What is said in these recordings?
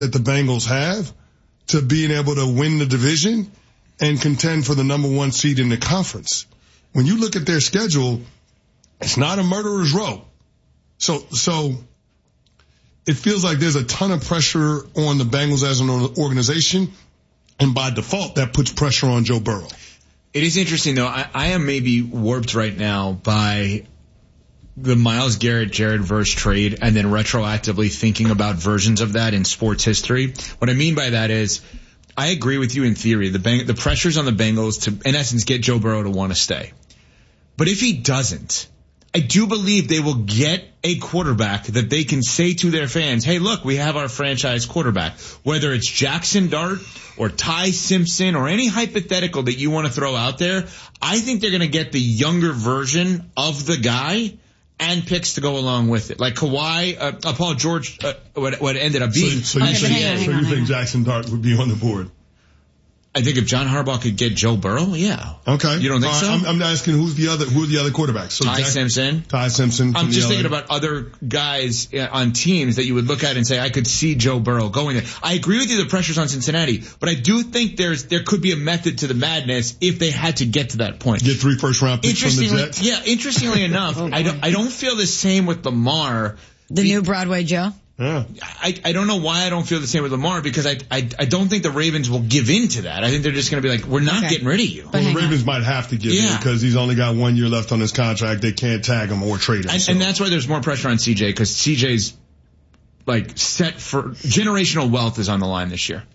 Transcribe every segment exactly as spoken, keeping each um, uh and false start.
that the Bengals have to being able to win the division and contend for the number one seed in the conference. When you look at their schedule, it's not a murderer's row. So, so it feels like there's a ton of pressure on the Bengals as an organization. And by default, that puts pressure on Joe Burrow. It is interesting, though. I, I am maybe warped right now by the Myles Garrett, Jared Verse trade and then retroactively thinking about versions of that in sports history. What I mean by that is I agree with you in theory. The Beng- the pressure's on the Bengals to, in essence, get Joe Burrow to want to stay. But if he doesn't, I do believe they will get a quarterback that they can say to their fans, hey, look, we have our franchise quarterback. Whether it's Jackson Dart or Ty Simpson or any hypothetical that you want to throw out there, I think they're going to get the younger version of the guy and picks to go along with it. Like Kawhi, uh, uh, Paul George, uh, what, what ended up being. So, so you, okay, think, hang on, so hang you on, think Jackson Dart would be on the board? I think if John Harbaugh could get Joe Burrow, yeah. Okay. You don't think uh, so? I'm, I'm asking who's the other, who are the other quarterbacks? So Ty Jack, Simpson. Ty Simpson. I'm just the thinking L A. about other guys on teams that you would look at and say, I could see Joe Burrow going there. I agree with you, the pressure's on Cincinnati, but I do think there's, there could be a method to the madness if they had to get to that point. Get three first round picks from the Jets. Yeah, interestingly enough, I don't, I don't feel the same with Lamar. The new Broadway Joe? Yeah. I, I don't know why I don't feel the same with Lamar because I, I, I don't think the Ravens will give in to that. I think they're just going to be like, we're not Okay. getting rid of you. But Well, the hang Ravens on. might have to give Yeah. in because he's only got one year left on his contract. They can't tag him or trade him. And, so. and that's why there's more pressure on C J because C J's like set for generational wealth is on the line this year.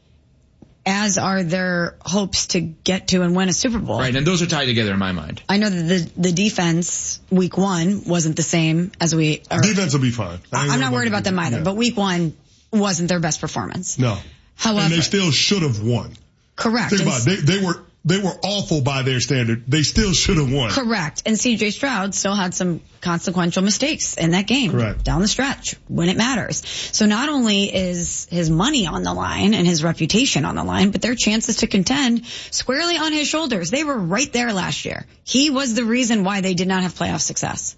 As are their hopes to get to and win a Super Bowl. Right, and those are tied together in my mind. I know that the the defense week one wasn't the same as we. Or, Defense will be fine. I ain't I'm not worried about them either, yeah. but week one wasn't their best performance. No. However, And they still should have won. correct. Think And about it. They, they were they were awful by their standard. They still should have won. Correct. And C J Stroud still had some consequential mistakes in that game. Correct. Down the stretch when it matters. So not only is his money on the line and his reputation on the line, but their chances to contend squarely on his shoulders. They were right there last year. He was the reason why they did not have playoff success.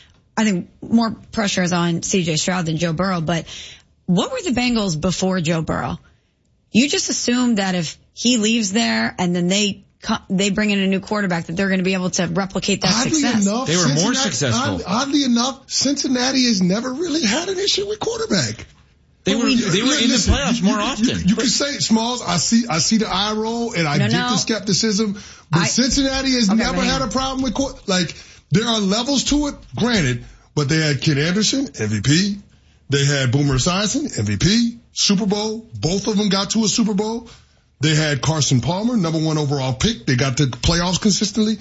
I think more pressure is on C J Stroud than Joe Burrow, but what were the Bengals before Joe Burrow? You just assume that if he leaves there and then they they bring in a new quarterback that they're going to be able to replicate that Oddly success. enough, They were more Cincinnati- successful. Odd, oddly enough, Cincinnati has never really had an issue with quarterback. They But were we- they were in the listen, playoffs you- more you- often. You, you can say it, Smalls. I see I see the eye roll and I No, get no. the skepticism, but I- Cincinnati has Okay, never but hang had a on. problem with court. Like there are levels to it, granted, but they had Ken Anderson, M V P. They had Boomer Esiason, M V P, Super Bowl. Both of them got to a Super Bowl. They had Carson Palmer, number one overall pick. They got to the playoffs consistently.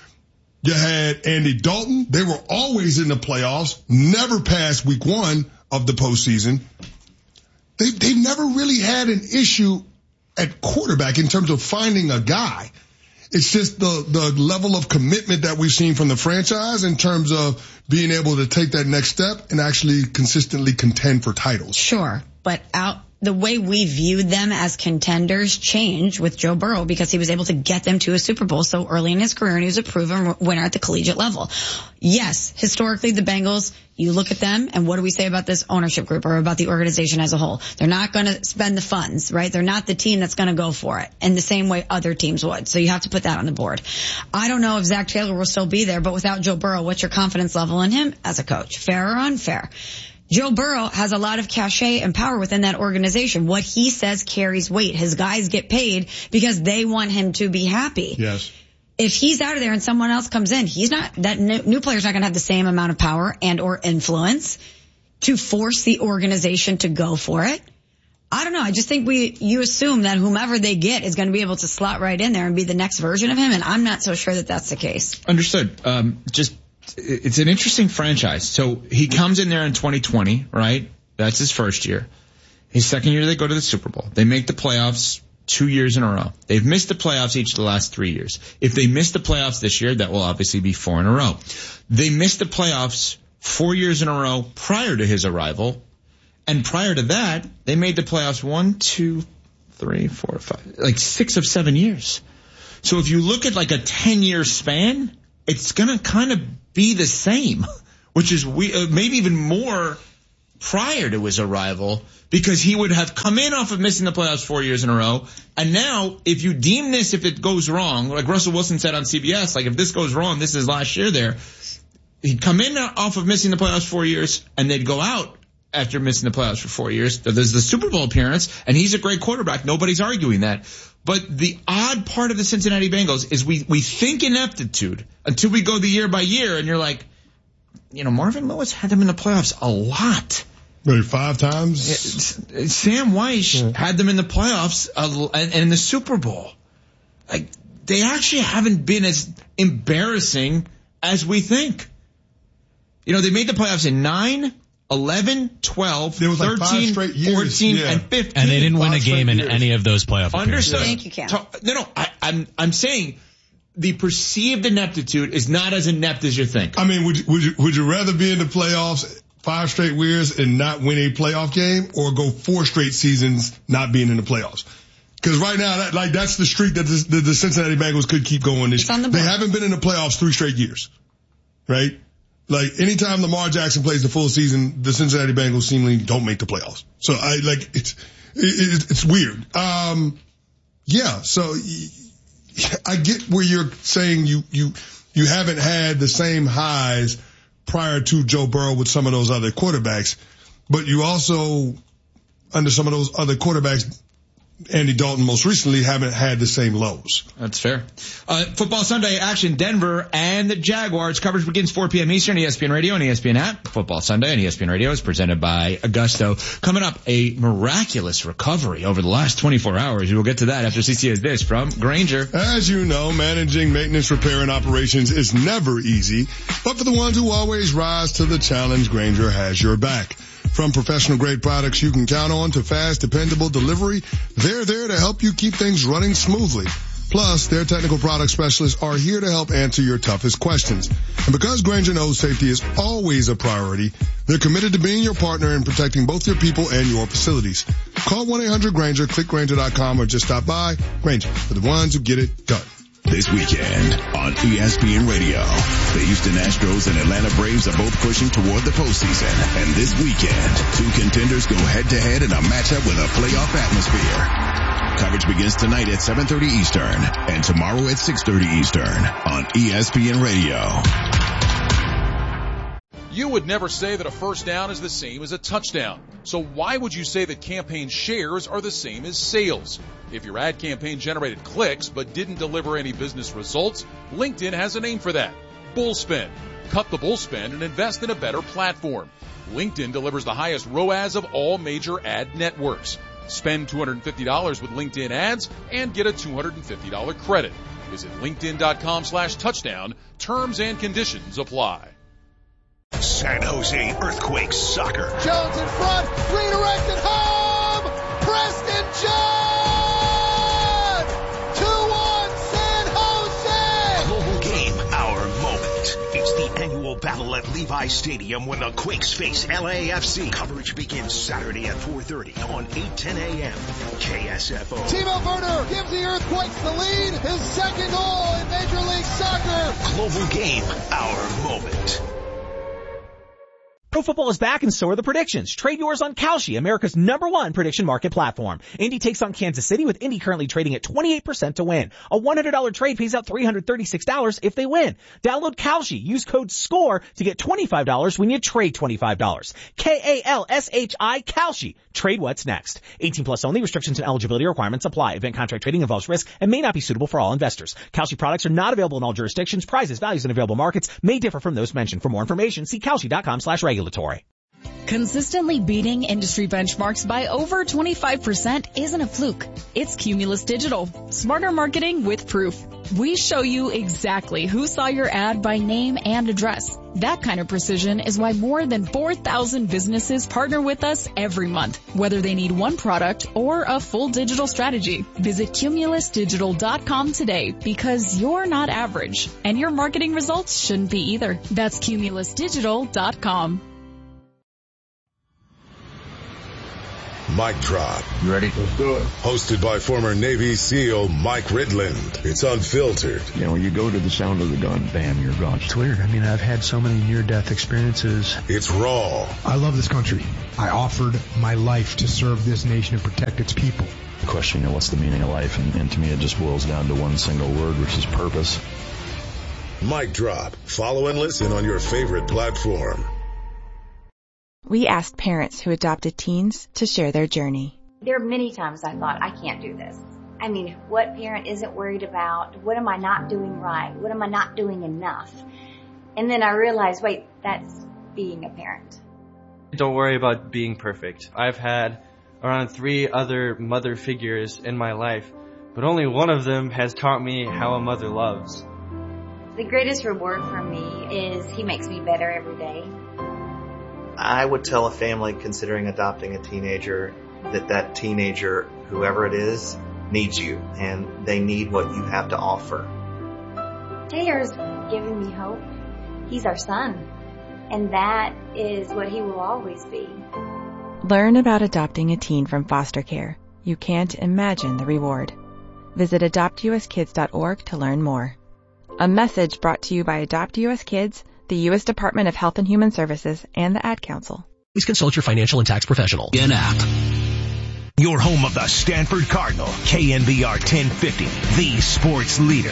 You had Andy Dalton. They were always in the playoffs, never past week one of the postseason. They, they've never really had an issue at quarterback in terms of finding a guy. It's just the, the level of commitment that we've seen from the franchise in terms of being able to take that next step and actually consistently contend for titles. Sure, but out the way we viewed them as contenders changed with Joe Burrow because he was able to get them to a Super Bowl so early in his career and he was a proven winner at the collegiate level. Yes, historically the Bengals, you look at them and what do we say about this ownership group or about the organization as a whole? They're not going to spend the funds, right? They're not the team that's going to go for it in the same way other teams would. So you have to put that on the board. I don't know if Zach Taylor will still be there, but without Joe Burrow, what's your confidence level in him as a coach? Fair or unfair? Joe Burrow has a lot of cachet and power within that organization. What he says carries weight. His guys get paid because they want him to be happy. Yes. If he's out of there and someone else comes in, he's not, that new, new player's not going to have the same amount of power and or influence to force the organization to go for it. I don't know. I just think we, you assume that whomever they get is going to be able to slot right in there and be the next version of him. And I'm not so sure that that's the case. Understood. Um, just, it's an interesting franchise. So he comes in there in twenty twenty, right? That's his first year. His second year, they go to the Super Bowl. They make the playoffs two years in a row. They've missed the playoffs each of the last three years. If they miss the playoffs this year, that will obviously be four in a row. They missed the playoffs four years in a row prior to his arrival. And prior to that, they made the playoffs one, two, three, four, five, like six of seven years. So if you look at like a ten-year span, it's going to kind of be the same, which is we uh, maybe even more prior to his arrival because he would have come in off of missing the playoffs four years in a row. And now, if you deem this, if it goes wrong, like Russell Wilson said on C B S, like if this goes wrong, this is last year there, he'd come in off of missing the playoffs four years and they'd go out after missing the playoffs for four years. There's the Super Bowl appearance, and he's a great quarterback. Nobody's arguing that. But the odd part of the Cincinnati Bengals is we, we think ineptitude until we go the year by year, and you're like, you know, Marvin Lewis had them in the playoffs a lot. Maybe five times? Sam Weiss yeah. had them in the playoffs uh, and, and in the Super Bowl. Like, they actually haven't been as embarrassing as we think. You know, they made the playoffs in nine, eleven, twelve, thirteen, like fourteen, yeah. and fifteen. And they didn't win a game in years. any of those playoff appearances. Understood. Thank you, Cam. No, no, I, I'm, I'm saying the perceived ineptitude is not as inept as you think. I mean, would you, would you, would you rather be in the playoffs five straight years and not win a playoff game, or go four straight seasons not being in the playoffs? Because right now, that, like, that's the streak that the, the, the Cincinnati Bengals could keep going this year. The they haven't been in the playoffs three straight years, right? Like, anytime Lamar Jackson plays the full season, the Cincinnati Bengals seemingly don't make the playoffs. So I, like, it's, it, it's weird. Um, yeah, so I get where you're saying you, you, you haven't had the same highs prior to Joe Burrow with some of those other quarterbacks, but you also, under some of those other quarterbacks, Andy Dalton most recently, haven't had the same lows. That's fair. Uh, Football Sunday action, Denver and the Jaguars. Coverage begins four p.m. Eastern, E S P N Radio and E S P N app. Football Sunday and E S P N Radio is presented by Augusto. Coming up, a miraculous recovery over the last twenty-four hours. We will get to that after C C has this from Grainger. As you know, managing maintenance, repair, and operations is never easy, but for the ones who always rise to the challenge, Grainger has your back. From professional-grade products you can count on to fast, dependable delivery, they're there to help you keep things running smoothly. Plus, their technical product specialists are here to help answer your toughest questions. And because Grainger knows safety is always a priority, they're committed to being your partner in protecting both your people and your facilities. Call one eight hundred Grainger, click Grainger dot com, or just stop by. Grainger, for the ones who get it done. This weekend on E S P N Radio, the Houston Astros and Atlanta Braves are both pushing toward the postseason. And this weekend, two contenders go head-to-head in a matchup with a playoff atmosphere. Coverage begins tonight at seven thirty Eastern and tomorrow at six thirty Eastern on E S P N Radio. You would never say that a first down is the same as a touchdown. So why would you say that campaign shares are the same as sales? If your ad campaign generated clicks but didn't deliver any business results, LinkedIn has a name for that. Bullspend. Cut the bullspend and invest in a better platform. LinkedIn delivers the highest R O A S of all major ad networks. Spend two hundred fifty dollars with LinkedIn ads and get a two hundred fifty dollars credit. Visit linkedin.com slash touchdown. Terms and conditions apply. San Jose Earthquakes soccer. Jones in front, redirected home, Preston John! two one San Jose! Global game, our moment. It's the annual battle at Levi Stadium when the Quakes face L A F C. Coverage begins Saturday at four thirty on eight ten a.m. K S F O. Timo Werner gives the Earthquakes the lead, his second goal in Major League Soccer. Global game, our moment. Pro football is back and so are the predictions. Trade yours on Kalshi, America's number one prediction market platform. Indy takes on Kansas City with Indy currently trading at twenty-eight percent to win. A one hundred dollars trade pays out three hundred thirty-six dollars if they win. Download Kalshi. Use code SCORE to get twenty-five dollars when you trade twenty-five dollars. K A L S H I Kalshi. Trade what's next. eighteen plus only. Restrictions and eligibility requirements apply. Event contract trading involves risk and may not be suitable for all investors. Kalshi products are not available in all jurisdictions. Prices, values, and available markets may differ from those mentioned. For more information, see Kalshi.com slash regulatory. Consistently beating industry benchmarks by over twenty-five percent isn't a fluke. It's Cumulus Digital. Smarter marketing with proof. We show you exactly who saw your ad by name and address. That kind of precision is why more than four thousand businesses partner with us every month, whether they need one product or a full digital strategy. Visit cumulus digital dot com today because you're not average and your marketing results shouldn't be either. That's cumulus digital dot com. Mic Drop. You ready? Let's do it. Hosted by former Navy SEAL Mike Ridland. It's unfiltered. You know, when you go to the sound of the gun, bam, you're gone. It's weird. I mean, I've had so many near-death experiences. It's raw. I love this country. I offered my life to serve this nation and protect its people. The question, you know, what's the meaning of life? And, and to me, it just boils down to one single word, which is purpose. Mic Drop. Follow and listen on your favorite platform. We asked parents who adopted teens to share their journey. There are many times I thought, I can't do this. I mean, what parent isn't worried about? What am I not doing right? What am I not doing enough? And then I realized, wait, that's being a parent. Don't worry about being perfect. I've had around three other mother figures in my life, but only one of them has taught me how a mother loves. The greatest reward for me is he makes me better every day. I would tell a family considering adopting a teenager that that teenager, whoever it is, needs you, and they need what you have to offer. Taylor's given me hope. He's our son, and that is what he will always be. Learn about adopting a teen from foster care. You can't imagine the reward. Visit adopt u s kids dot org to learn more. A message brought to you by Adopt U S Kids, the U S Department of Health and Human Services, and the Ad Council. Please consult your financial and tax professional. In-app. Your home of the Stanford Cardinal, K N B R ten fifty, the sports leader.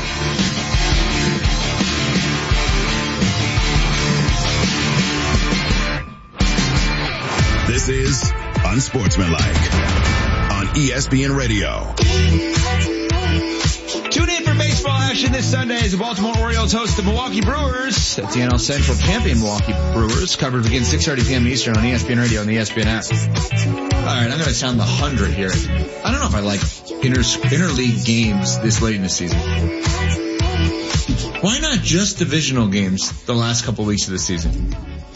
This is Unsportsmanlike on E S P N Radio. Tune in for baseball action this Sunday as the Baltimore Orioles host the Milwaukee Brewers. That's the N L Central champion Milwaukee Brewers. Coverage begins six thirty p.m. Eastern on E S P N Radio and the E S P N app. All right, I'm going to sound the hundred here. I don't know if I like inter interleague games this late in the season. Why not just divisional games the last couple weeks of the season?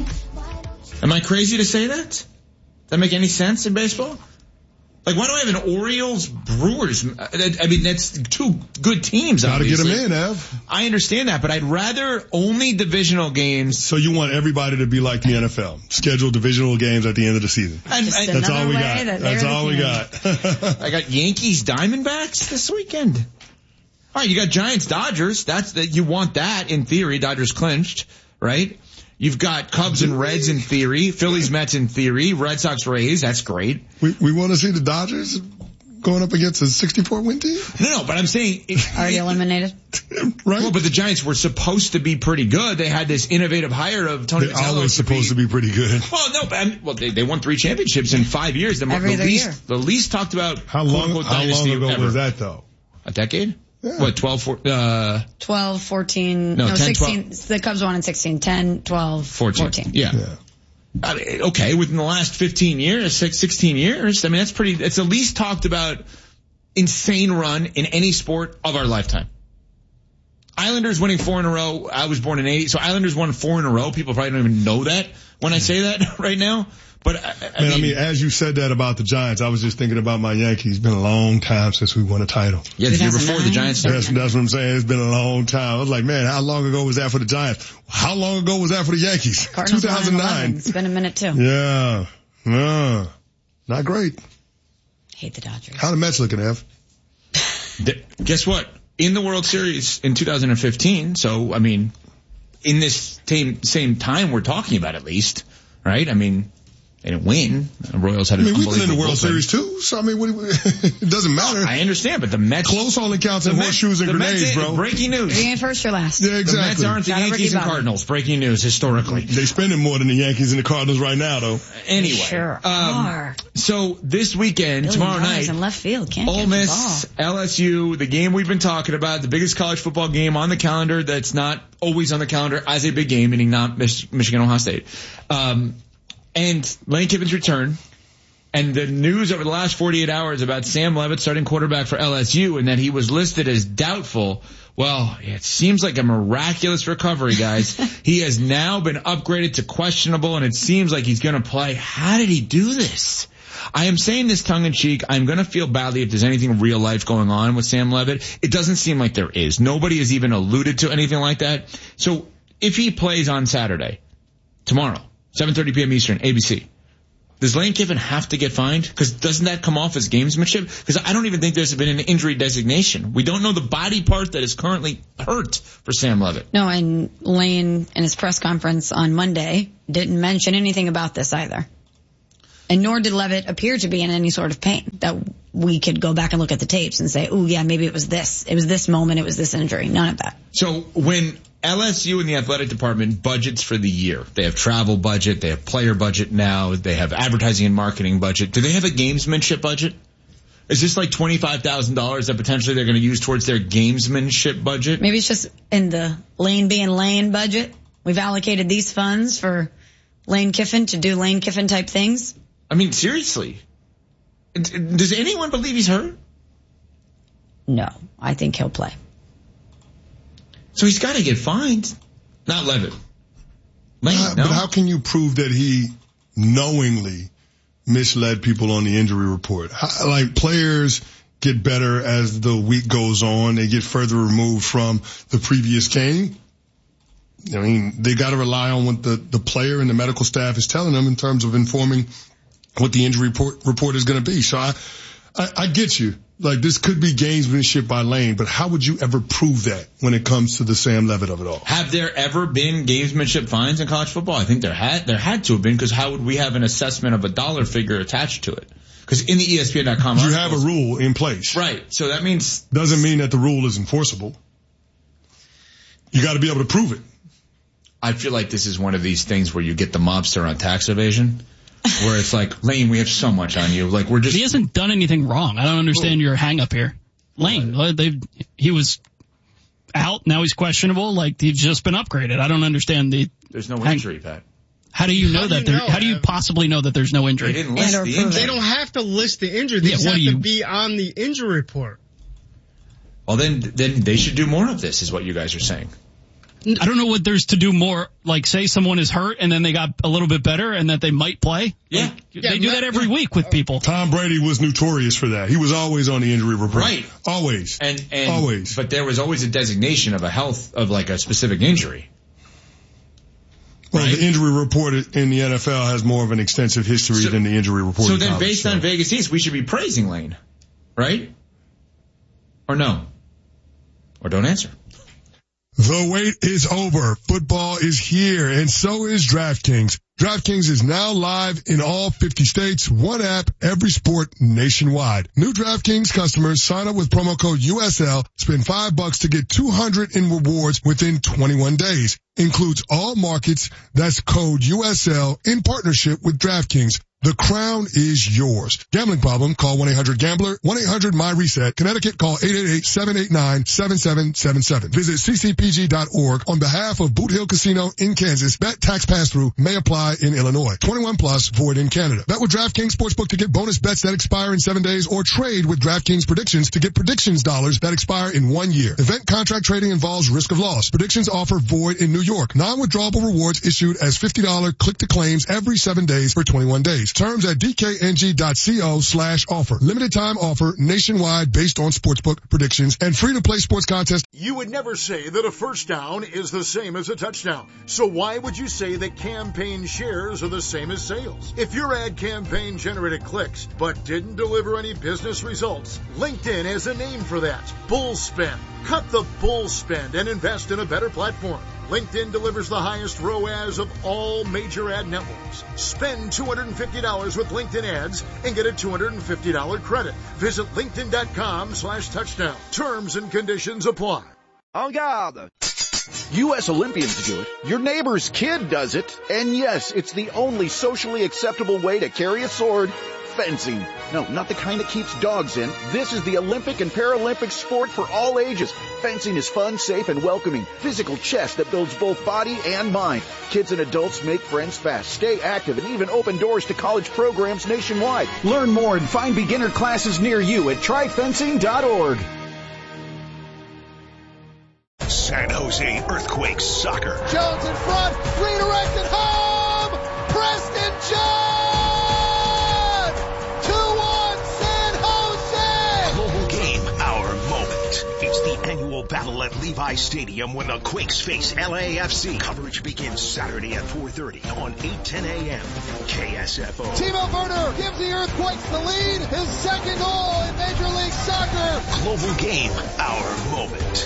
Am I crazy to say that? Does that make any sense in baseball? Like, why do I have an Orioles Brewers? I mean, that's two good teams, Gotta obviously. get them in, Ev. I understand that, but I'd rather only divisional games. So you want everybody to be like the N F L. Schedule divisional games at the end of the season. And, and, that's all we got. That that's all we got. I got Yankees Diamondbacks this weekend. All right, you got Giants Dodgers. That's the, you want that in theory. Dodgers clinched, right? You've got Cubs and Reds in theory, Phillies Mets in theory, Red Sox Rays. That's great. We we want to see the Dodgers going up against a sixty-four win team? No, no, but I'm saying already eliminated. Right. Well, but the Giants were supposed to be pretty good. They had this innovative hire of Tony They're Vitello. always supposed to be, to be pretty good. Well, no, but I mean, well, they they won three championships in five years. The, Every the other least year. the least talked about how long quote, how long ago ever. was that though? A decade? Yeah. What, twelve, four, uh, twelve, fourteen, no, no, ten, sixteen, twelve. the Cubs won in sixteen, ten, twelve, fourteen. fourteen. Yeah. yeah. I mean, okay, within the last fifteen years, sixteen years, I mean, that's pretty, it's the least talked about insane run in any sport of our lifetime. Islanders winning four in a row. I was born in eighty, so Islanders won four in a row. People probably don't even know that when I say that right now. But I, I, Man, mean, I mean, as you said that about the Giants, I was just thinking about my Yankees. It's been a long time since we won a title. Yeah, the year before the Giants. That's, that's what I'm saying. It's been a long time. I was like, man, how long ago was that for the Giants? How long ago was that for the Yankees? Cardinals two thousand nine. It's been a minute too. Yeah. Yeah. Not great. Hate the Dodgers. How the Mets looking, Ev? Guess what? In the World Series in two thousand fifteen, so, I mean, in this same, same time we're talking about at least, right? I mean, they didn't win. The Royals had an I mean, we've been in the World bullpen. Series too, so I mean, what, it doesn't matter. I understand, but the Mets... Close only counts in horseshoes and the grenades, Mets, bro. Breaking news. You ain't first or last. Yeah, exactly. The Mets aren't the Shout out Yankees Ricky and Cardinals. Breaking news, historically. They spending more than the Yankees and the Cardinals right now, though. Anyway. Sure um, are. So this weekend, Billion tomorrow dollars night, in left field. Can't Ole get the Miss, ball. L S U, the game we've been talking about, the biggest college football game on the calendar that's not always on the calendar as a big game, meaning not Mich- Michigan, Ohio State. Um, and Lane Kiffin's return. And the news over the last forty-eight hours about Sam Leavitt, starting quarterback for L S U, and that he was listed as doubtful. Well, it seems like a miraculous recovery, guys. He has now been upgraded to questionable, and it seems like he's going to play. How did he do this? I am saying this tongue-in-cheek. I'm going to feel badly if there's anything real life going on with Sam Leavitt. It doesn't seem like there is. Nobody has even alluded to anything like that. So if he plays on Saturday, tomorrow, seven thirty p.m. Eastern, A B C, Does Lane Kiffin have to get fined? Because doesn't that come off as gamesmanship? Because I don't even think there's been an injury designation. We don't know the body part that is currently hurt for Sam Levitt. No, and Lane in his press conference on Monday didn't mention anything about this either. And nor did Levitt appear to be in any sort of pain that we could go back and look at the tapes and say, oh yeah, maybe it was this. It was this moment. It was this injury. None of that. So when L S U and the athletic department budgets for the year, they have travel budget, they have player budget now, they have advertising and marketing budget. Do they have a gamesmanship budget? Is this like twenty-five thousand dollars that potentially they're going to use towards their gamesmanship budget? Maybe it's just in the Lane being Lane budget. We've allocated these funds for Lane Kiffin to do Lane Kiffin type things. I mean, seriously. Does anyone believe he's hurt? No, I think he'll play. So he's got to get fined. Not Levitt. Lane, uh, no? But how can you prove that he knowingly misled people on the injury report? How, like, players get better as the week goes on. They get further removed from the previous game. I mean, they got to rely on what the, the player and the medical staff is telling them in terms of informing what the injury report, report is going to be. So I, I, I get you. Like, this could be gamesmanship by Lane, but how would you ever prove that when it comes to the Sam Levitt of it all? Have there ever been gamesmanship fines in college football? I think there had, there had to have been, because how would we have an assessment of a dollar figure attached to it? Because in the E S P N dot com you articles, have a rule in place. Right. So that means... Doesn't mean that the rule is enforceable. You got to be able to prove it. I feel like this is one of these things where you get the mobster on tax evasion. Where it's like, Lane, we have so much on you. Like, we're just... He hasn't done anything wrong. I don't understand your hang up here. Lane, they he was out, now he's questionable. Like, he's just been upgraded. I don't understand the... There's no hang- injury, Pat. How do you know how that? Do you there, know? How do you possibly know that there's no injury? They didn't list the injury. They don't have to list the injury. They Yeah, just what have do you- to be on the injury report. Well, then, then they should do more of this, is what you guys are saying. I don't know what there's to do more. Like, say someone is hurt and then they got a little bit better and that they might play. Yeah. Like, yeah they do that every week with people. Tom Brady was notorious for that. He was always on the injury report. Right. Always. And, and always. But there was always a designation of a health, of like a specific injury. Well, right? The injury report in the N F L has more of an extensive history so, than the injury report. So in then college, based so. on Vegas East, we should be praising Lane. Right? Or no? Or don't answer. The wait is over. Football is here, and so is DraftKings. DraftKings is now live in all fifty states. One app, every sport nationwide. New DraftKings customers sign up with promo code U S L, spend five bucks to get two hundred in rewards within twenty-one days. Includes all markets. That's code U S L in partnership with DraftKings. The crown is yours. Gambling problem? Call one eight hundred gambler. one eight hundred my reset. Connecticut, call eight eight eight, seven eight nine, seven seven seven seven. Visit c c p g dot org on behalf of Boot Hill Casino in Kansas. Bet tax pass-through may apply in Illinois. twenty-one plus, void in Canada. Bet with DraftKings Sportsbook to get bonus bets that expire in seven days, or trade with DraftKings Predictions to get predictions dollars that expire in one year. Event contract trading involves risk of loss. Predictions offer void in New York. Non-withdrawable rewards issued as fifty dollars click-to-claims every seven days for twenty-one days. Terms at d k n g dot co slash offer. Limited time offer nationwide based on sportsbook predictions and free to play sports contest. You would never say that a first down is the same as a touchdown. So why would you say that campaign shares are the same as sales? If your ad campaign generated clicks but didn't deliver any business results, LinkedIn has a name for that. Bull spend. Cut the bull spend and invest in a better platform. LinkedIn delivers the highest R O A S of all major ad networks. Spend two hundred fifty dollars with LinkedIn ads and get a two hundred fifty dollars credit. Visit linkedin.com slash touchdown. Terms and conditions apply. En garde! U S Olympians do it. Your neighbor's kid does it. And yes, it's the only socially acceptable way to carry a sword. Fencing. No, not the kind that keeps dogs in. This is the Olympic and Paralympic sport for all ages. Fencing is fun, safe, and welcoming. Physical chess that builds both body and mind. Kids and adults make friends fast, stay active, and even open doors to college programs nationwide. Learn more and find beginner classes near you at try fencing dot org. San Jose Earthquakes soccer. Jones in front, redirected home, Preston Jones! Global game, our moment. It's the annual battle at Levi Stadium when the Quakes face L A F C. Coverage begins Saturday at four thirty on eight ten a.m. K S F O. Timo Werner gives the Earthquakes the lead. His second goal in Major League Soccer. Global Game, our moment.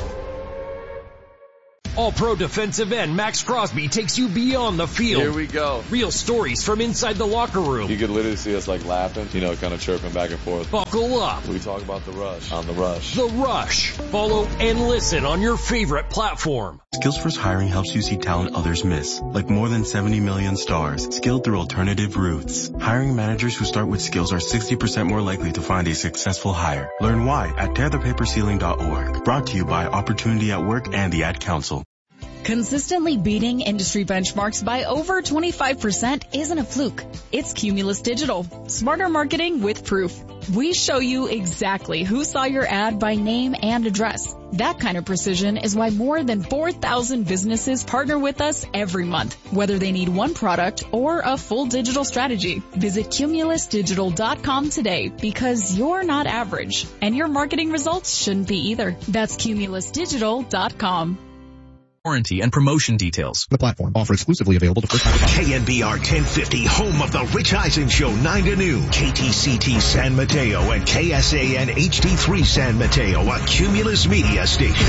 All-Pro defensive end Max Crosby takes you beyond the field. Here we go. Real stories from inside the locker room. You could literally see us like laughing, you know, kind of chirping back and forth. Buckle up. We talk about the rush on the rush. The Rush. Follow and listen on your favorite platform. Skillsforce Hiring helps you see talent others miss, like more than seventy million stars, skilled through alternative routes. Hiring managers who start with skills are sixty percent more likely to find a successful hire. Learn why at tear the paper ceiling dot org. Brought to you by Opportunity at Work and the Ad Council. Consistently beating industry benchmarks by over twenty-five percent isn't a fluke. It's Cumulus Digital. Smarter marketing with proof. We show you exactly who saw your ad by name and address. That kind of precision is why more than four thousand businesses partner with us every month, whether they need one product or a full digital strategy. Visit cumulus digital dot com today because you're not average and your marketing results shouldn't be either. That's cumulus digital dot com. Warranty and promotion details. The platform offer exclusively available to first-time buyers. K N B R ten fifty, home of the Rich Eisen Show, nine to noon. K T C T San Mateo and K S A N H D three San Mateo, a Cumulus media station.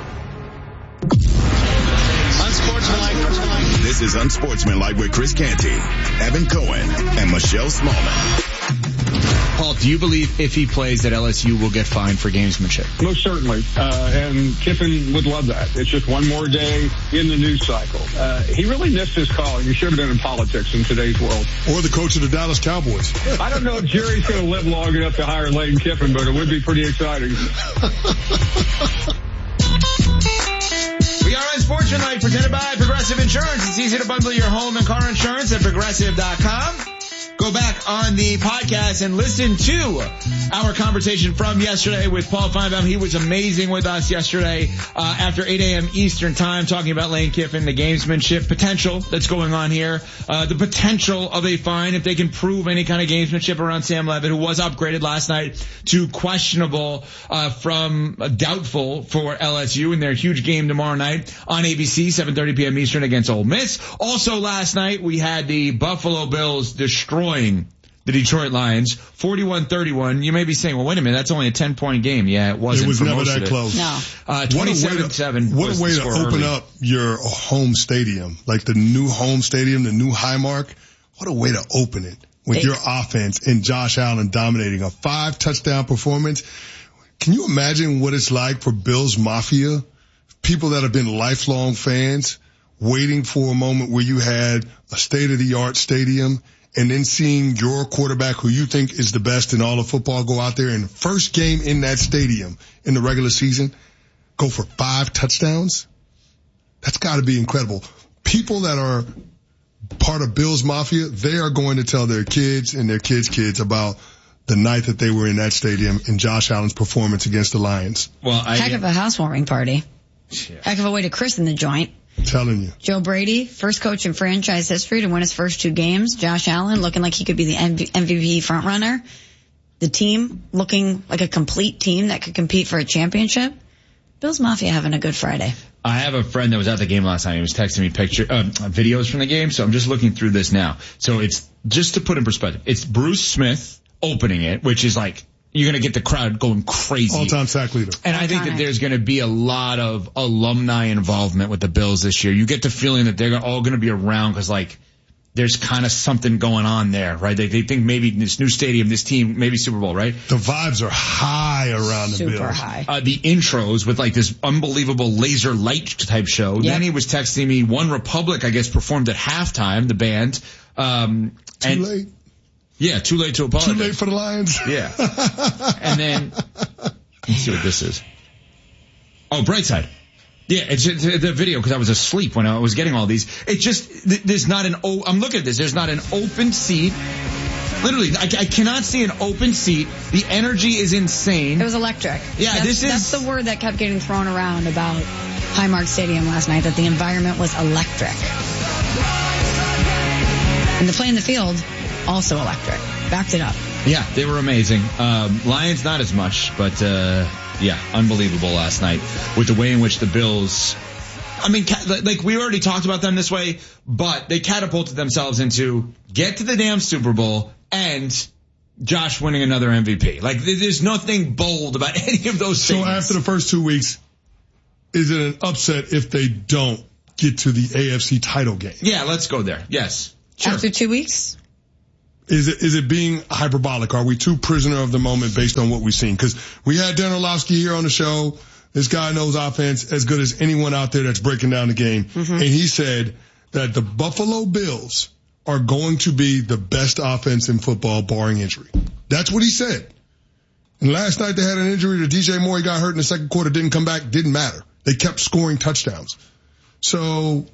Unsportsmanlike. This is Unsportsmanlike with Chris Canty, Evan Cohen, and Michelle Smallman. Paul, do you believe if he plays that L S U will get fined for gamesmanship? Most certainly. Uh, and Kiffin would love that. It's just one more day in the news cycle. Uh, he really missed his calling. He should have been in politics in today's world. Or the coach of the Dallas Cowboys. I don't know if Jerry's going to live long enough to hire Lane Kiffin, but it would be pretty exciting. We are Unsportsmanlike, presented by Progressive Insurance. It's easy to bundle your home and car insurance at progressive dot com. Go back on the podcast and listen to our conversation from yesterday with Paul Feinbaum. He was amazing with us yesterday uh, after eight a.m. Eastern time, talking about Lane Kiffin, the gamesmanship potential that's going on here, uh, the potential of a fine if they can prove any kind of gamesmanship around Sam Levitt, who was upgraded last night to questionable uh, from uh, doubtful for L S U in their huge game tomorrow night on A B C, seven thirty p.m. Eastern against Ole Miss. Also last night, we had the Buffalo Bills destroy the Detroit Lions, forty-one thirty-one. You may be saying, well, wait a minute, that's only a ten-point game. Yeah, it wasn't. It was for never most that of it. close. No. Uh, twenty-seven seven. What a way to, what a way to open early. up your home stadium, like the new home stadium, the new Highmark. What a way to open it with Big. your offense and Josh Allen dominating a five touchdown performance. Can you imagine what it's like for Bills Mafia, people that have been lifelong fans, waiting for a moment where you had a state-of-the-art stadium and then seeing your quarterback, who you think is the best in all of football, go out there and first game in that stadium in the regular season, go for five touchdowns? That's got to be incredible. People that are part of Bills Mafia, they are going to tell their kids and their kids' kids about the night that they were in that stadium and Josh Allen's performance against the Lions. Well, I, Heck of a housewarming party. Yeah. Heck of a way to christen the joint. I'm telling you. Joe Brady, first coach in franchise history to win his first two games. Josh Allen looking like he could be the M V P frontrunner. The team looking like a complete team that could compete for a championship. Bills Mafia having a good Friday. I have a friend that was at the game last night. He was texting me picture, uh, videos from the game, so I'm just looking through this now. So it's, just to put in perspective, it's Bruce Smith opening it, which is like, you're going to get the crowd going crazy. All-time sack leader. And I think that there's going to be a lot of alumni involvement with the Bills this year. You get the feeling that they're all going to be around because, like, there's kind of something going on there, right? They, they think maybe this new stadium, this team, maybe Super Bowl, right? The vibes are high around the Super Bills. Super high. Uh, the intros with, like, this unbelievable laser light type show. Yep. Then he was texting me, One Republic, I guess, performed at halftime, the band. Um, Too and, late. Yeah, too late to apologize. Too late for the Lions. Yeah. And then, let's see what this is. Oh, Brightside. Yeah, it's, it's the video because I was asleep when I was getting all these. It just, there's not an, oh, I'm looking at this. There's not an open seat. Literally, I, I cannot see an open seat. The energy is insane. It was electric. Yeah, that's, this is. That's the word that kept getting thrown around about Highmark Stadium last night, that the environment was electric. And the play in the field, also electric. Backed it up. Yeah, they were amazing. Um, Lions not as much, but uh yeah, unbelievable last night with the way in which the Bills, I mean, like we already talked about them this way, but they catapulted themselves into get to the damn Super Bowl and Josh winning another M V P. Like there's nothing bold about any of those things. So after the first two weeks, is it an upset if they don't get to the A F C title game? Yeah, let's go there. Yes. Sure. After two weeks? Is it, is it being hyperbolic? Are we too prisoner of the moment based on what we've seen? Because we had Dan Orlovsky here on the show. This guy knows offense as good as anyone out there that's breaking down the game. Mm-hmm. And he said that the Buffalo Bills are going to be the best offense in football barring injury. That's what he said. And last night they had an injury to D J Moore. He got hurt in the second quarter, didn't come back, didn't matter. They kept scoring touchdowns. So,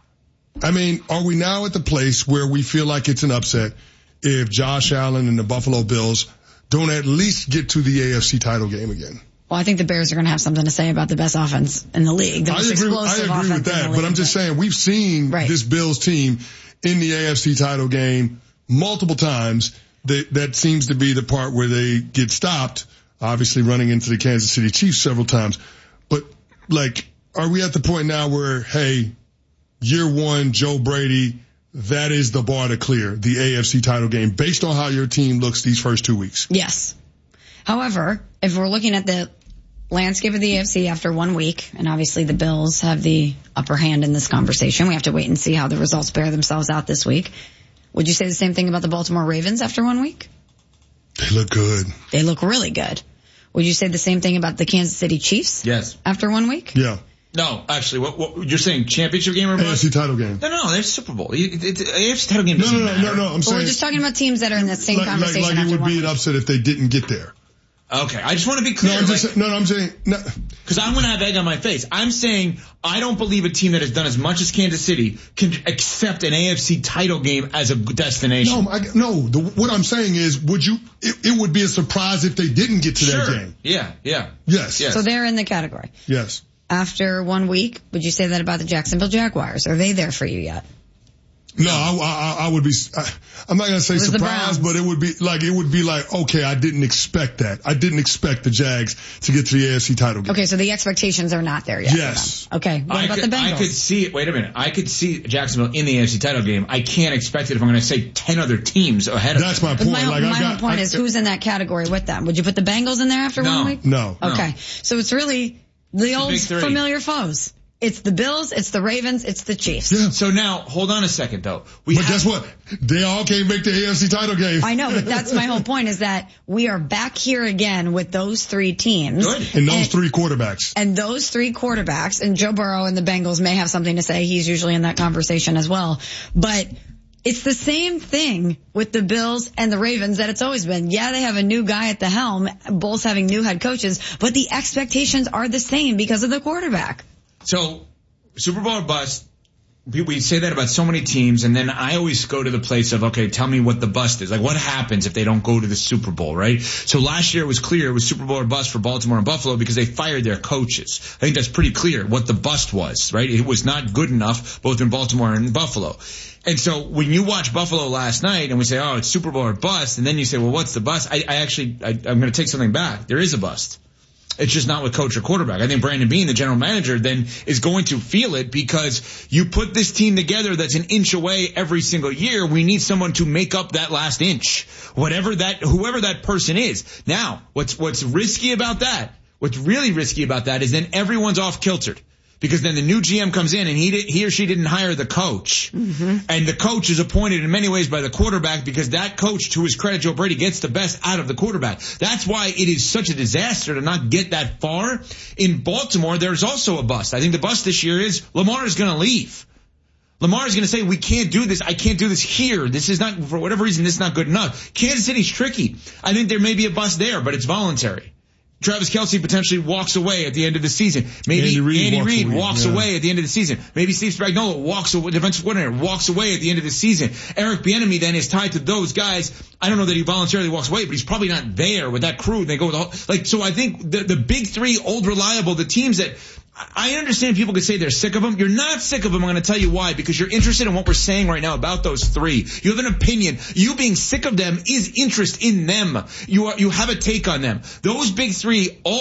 I mean, are we now at the place where we feel like it's an upset if Josh Allen and the Buffalo Bills don't at least get to the A F C title game again? Well, I think the Bears are going to have something to say about the best offense in the league. The I most agree, explosive I agree with that, but I'm just saying we've seen right. this Bills team in the A F C title game multiple times. That, that seems to be the part where they get stopped, obviously running into the Kansas City Chiefs several times. But, like, are we at the point now where, hey, year one, Joe Brady, that is the bar to clear, the A F C title game, based on how your team looks these first two weeks? Yes. However, if we're looking at the landscape of the A F C after one week, and obviously the Bills have the upper hand in this conversation, we have to wait and see how the results bear themselves out this week. Would you say the same thing about the Baltimore Ravens after one week? They look good. They look really good. Would you say the same thing about the Kansas City Chiefs? Yes. After one week? Yeah. No, actually, what, what you're saying championship game or A F C title game? No, no, they're Super Bowl. It, it, A F C title game no, doesn't no, no, matter. No, no, no, I'm well, saying. We're just talking about teams that are in the same like, conversation like, like after it would one be week. an upset if they didn't get there. Okay, I just want to be clear. No, I'm, like, just, no, no, I'm saying, no. Because I'm going to have egg on my face. I'm saying I don't believe a team that has done as much as Kansas City can accept an A F C title game as a destination. No, I, no. The, what I'm saying is, would you? It, it would be a surprise if they didn't get to sure. that game. Yeah, yeah, yes, yes. So they're in the category. Yes. After one week, would you say that about the Jacksonville Jaguars? Are they there for you yet? No, I, I, I would be, I, I'm not going to say surprised, but it would be like, it would be like, okay, I didn't expect that. I didn't expect the Jags to get to the A F C title game. Okay, so the expectations are not there yet. Yes. Okay, what I about could, the Bengals? I could see it, wait a minute, I could see Jacksonville in the A F C title game. I can't expect it if I'm going to say ten other teams ahead of That's them. my point. My, like, my I got, whole point I, is who's in that category with them? Would you put the Bengals in there after no, one week? No. Okay, no. so it's really the it's old the familiar foes. It's the Bills, it's the Ravens, it's the Chiefs. Yeah. So now, hold on a second though. We but have, guess what? They all can't make the A F C title game. I know, but that's my whole point is that we are back here again with those three teams. Good. And those and, three quarterbacks. And those three quarterbacks, and Joe Burrow and the Bengals may have something to say. He's usually in that conversation as well. But it's the same thing with the Bills and the Ravens that it's always been. Yeah, they have a new guy at the helm, both having new head coaches, but the expectations are the same because of the quarterback. So, Super Bowl or bust, we, we say that about so many teams, and then I always go to the place of, okay, tell me what the bust is. Like, what happens if they don't go to the Super Bowl, right? So last year it was clear it was Super Bowl or bust for Baltimore and Buffalo because they fired their coaches. I think that's pretty clear what the bust was, right? It was not good enough, both in Baltimore and Buffalo. And so when you watch Buffalo last night and we say, oh, it's Super Bowl or bust, and then you say, well, what's the bust? I, I actually, I, I'm going to take something back. There is a bust. It's just not with coach or quarterback. I think Brandon Beane, the general manager, then is going to feel it because you put this team together that's an inch away every single year. We need someone to make up that last inch, whatever that, whoever that person is. Now, what's, what's risky about that, what's really risky about that is then everyone's off kiltered. Because then the new G M comes in and he did, he or she didn't hire the coach. Mm-hmm. And the coach is appointed in many ways by the quarterback because that coach, to his credit, Joe Brady, gets the best out of the quarterback. That's why it is such a disaster to not get that far. In Baltimore, there's also a bust. I think the bust this year is Lamar is going to leave. Lamar is going to say, we can't do this. I can't do this here. This is not, for whatever reason, this is not good enough. Kansas City's tricky. I think there may be a bust there, but it's voluntary. Travis Kelce potentially walks away at the end of the season. Maybe Andy Reid, Andy Reid walks, walks away, yeah. at the end of the season. Maybe Steve Spagnuolo walks away, defensive coordinator walks away at the end of the season. Eric Bieniemy then is tied to those guys. I don't know that he voluntarily walks away, but he's probably not there with that crew. They go with the whole, like, so I think the, the big three, old reliable, the teams that, I understand people could say they're sick of them. You're not sick of them. I'm going to tell you why. Because you're interested in what we're saying right now about those three. You have an opinion. You being sick of them is interest in them. You are, you have a take on them. Those big three all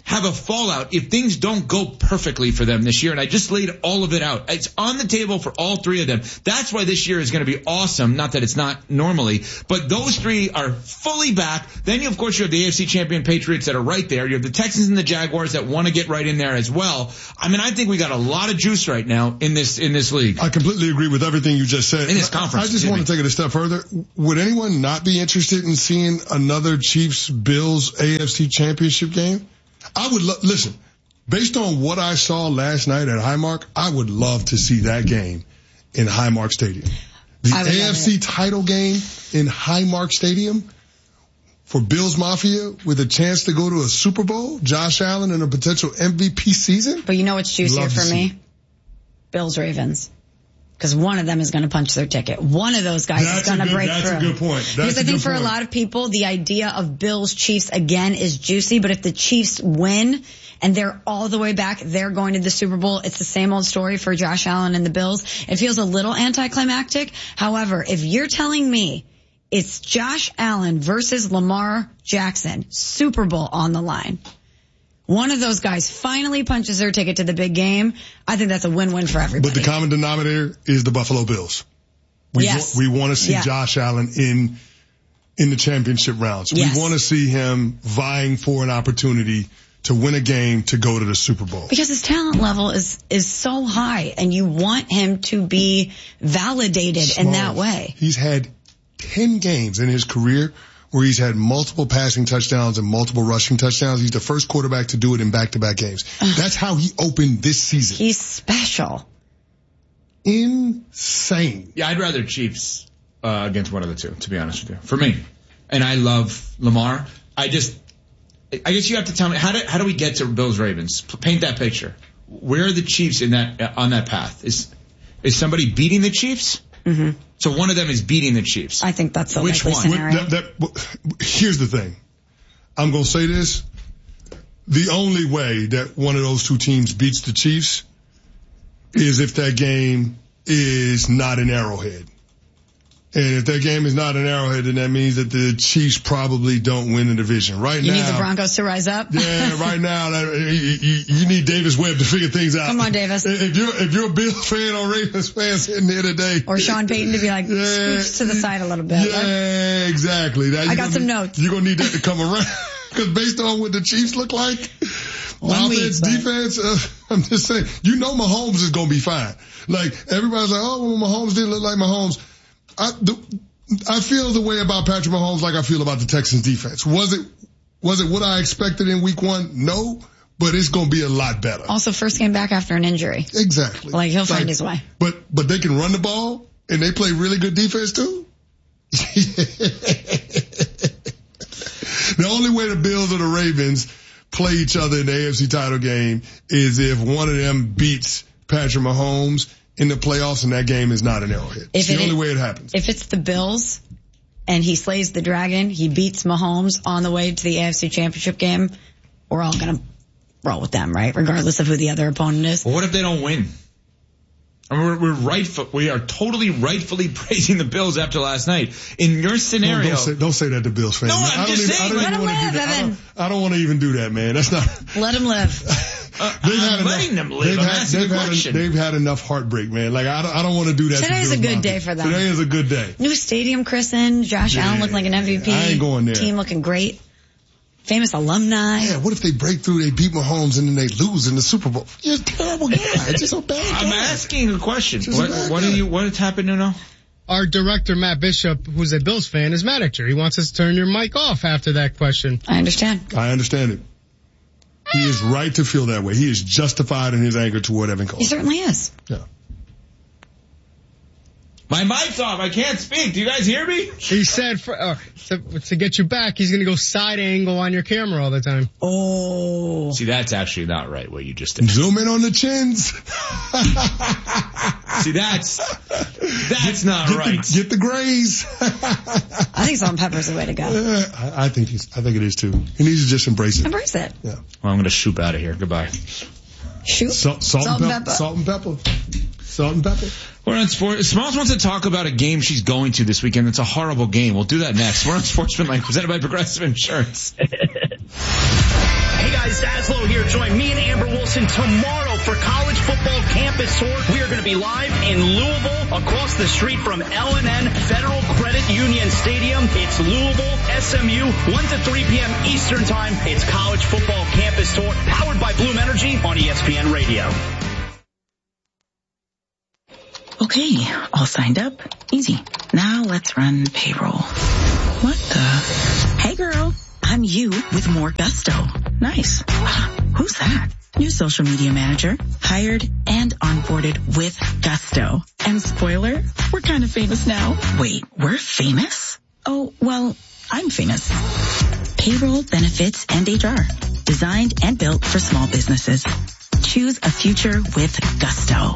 have a fallout if things don't go perfectly for them this year. And I just laid all of it out. It's on the table for all three of them. That's why this year is going to be awesome. Not that it's not normally, but those three are fully back. Then, you, of course, you have the A F C champion Patriots that are right there. You have the Texans and the Jaguars that want to get right in there as well. I mean, I think we got a lot of juice right now in this in this league. I completely agree with everything you just said. In this conference. I just want to take it a step further. Would anyone not be interested in seeing another Chiefs-Bills A F C championship game? I would lo- listen, based on what I saw last night at Highmark, I would love to see that game in Highmark Stadium. The A F C title game in Highmark Stadium for Bills Mafia with a chance to go to a Super Bowl, Josh Allen in a potential M V P season. But you know what's juicier Love to for see me? it. Bills Ravens. Because one of them is going to punch their ticket. One of those guys That's is going a to good- break that's through. a good point. That's because a I think good for point. a lot of people, the idea of Bills Chiefs again is juicy. But if the Chiefs win and they're all the way back, they're going to the Super Bowl. It's the same old story for Josh Allen and the Bills. It feels a little anticlimactic. However, if you're telling me it's Josh Allen versus Lamar Jackson, Super Bowl on the line, one of those guys finally punches their ticket to the big game, I think that's a win-win for everybody. But the common denominator is the Buffalo Bills. We Yes. wa- we want to see Yeah. Josh Allen in in the championship rounds. Yes. We want to see him vying for an opportunity to win a game to go to the Super Bowl. Because his talent level is is so high, and you want him to be validated in that way. He's had ten games in his career where he's had multiple passing touchdowns and multiple rushing touchdowns. He's the first quarterback to do it in back-to-back games. That's how he opened this season. He's special. Insane. Yeah, I'd rather Chiefs uh, against one of the two, to be honest with you. For me. And I love Lamar. I just, I guess you have to tell me, how do, how do we get to Bills Ravens? Paint that picture. Where are the Chiefs in that, uh, on that path? Is, is somebody beating the Chiefs? Mm-hmm. So one of them is beating the Chiefs. I think that's the Which likely one? scenario. That, that, here's the thing. I'm going to say this. The only way that one of those two teams beats the Chiefs is if that game is not an Arrowhead. And if that game is not an Arrowhead, then that means that the Chiefs probably don't win the division. Right you now. need the Broncos to rise up? Yeah, right now, that, you, you, you need Davis Webb to figure things out. Come on, Davis. If you're, if you're a Bills fan or Ravens fan sitting there today. Or Sean Payton to be like, Yeah. scooch to the side a little bit. Yeah, exactly. Now, I you're got gonna some need- notes. You're going to need that to come around. Because based on what the Chiefs look like, One week, offense, but- defense, uh, I'm just saying, you know Mahomes is going to be fine. Like, everybody's like, oh, well, Mahomes didn't look like Mahomes. I, the, I feel the way about Patrick Mahomes like I feel about the Texans defense. Was it, was it what I expected in week one? No, but it's going to be a lot better. Also, first game back after an injury. Exactly. Like, he'll Like, find his way. But, but they can run the ball and they play really good defense too. The only way the Bills or the Ravens play each other in the A F C title game is if one of them beats Patrick Mahomes in the playoffs and that game is not an Arrowhead. It's If the it only is- way it happens. If it's the Bills and he slays the dragon, he beats Mahomes on the way to the A F C Championship game, we're all going to roll with them, right? Regardless of who the other opponent is. Well, what if they don't win? I mean, we're, we're rightful, we are totally rightfully praising the Bills after last night. In your No, scenario, don't, say, don't say that to Bills fans. No, man. I'm I don't just even, saying, I don't let even him want to live, do that. I Evan. don't, I don't want to even do that, man. That's not. Let him live. uh, They've I'm had letting enough, them live. They've I'm had, asking they've, the had, question. they've had enough heartbreak, man. Like, I don't, I don't want to do that. to Today's a Bills good Mafia. day for them. Today is a good day. New stadium christened. Josh Yeah, Allen looked like an M V P. I ain't going there. Team looking great. Famous alumni. Yeah, what if they break through, they beat Mahomes, and then they lose in the Super Bowl? You're a terrible guy. It's just a bad guy. I'm asking a question. Just a What, bad what guy. are you? What happened to know? Our director, Matt Bishop, who's a Bills fan, is mad at you. He wants us to turn your mic off after that question. I understand. I understand it. He is right to feel that way. He is justified in his anger toward Evan Cole. He certainly is. Yeah. My mic's off. I can't speak. Do you guys hear me? He said for, uh, to, to get you back, he's going to go side angle on your camera all the time. Oh. See, that's actually not right. What you just did. Zoom in on the chins. See, that's that's not get right. The, get the grays. I think salt and pepper is the way to go. Yeah, I, I think he's. I think it is too. He needs to just embrace it. Embrace it. Yeah. Well, I'm going to shoot out of here. Goodbye. Shoot. Salt, salt, Salt and and pepper. pepper. Salt and pepper. Salt and pepper. We're on sports. Smalls wants to talk about a game she's going to this weekend. It's a horrible game. We'll do that next. We're on Sportsmanlike, presented by Progressive Insurance. Hey, Hey guys, Zaslow here. Join me and Amber Wilson tomorrow for College Football Campus Tour. We are going to be live in Louisville, across the street from L and N Federal Credit Union Stadium. It's Louisville, S M U, one to three p.m. Eastern Time. It's College Football Campus Tour, powered by Bloom Energy on E S P N Radio. Okay, all signed up. Easy. Now let's run payroll. What the? Hey girl, I'm you with more gusto. Nice. Who's that? New social media manager, hired and onboarded with gusto. And spoiler, we're kind of famous now. Wait, we're famous? Oh, well, I'm famous. Payroll, benefits, and H R. Designed and built for small businesses. Choose a future with gusto.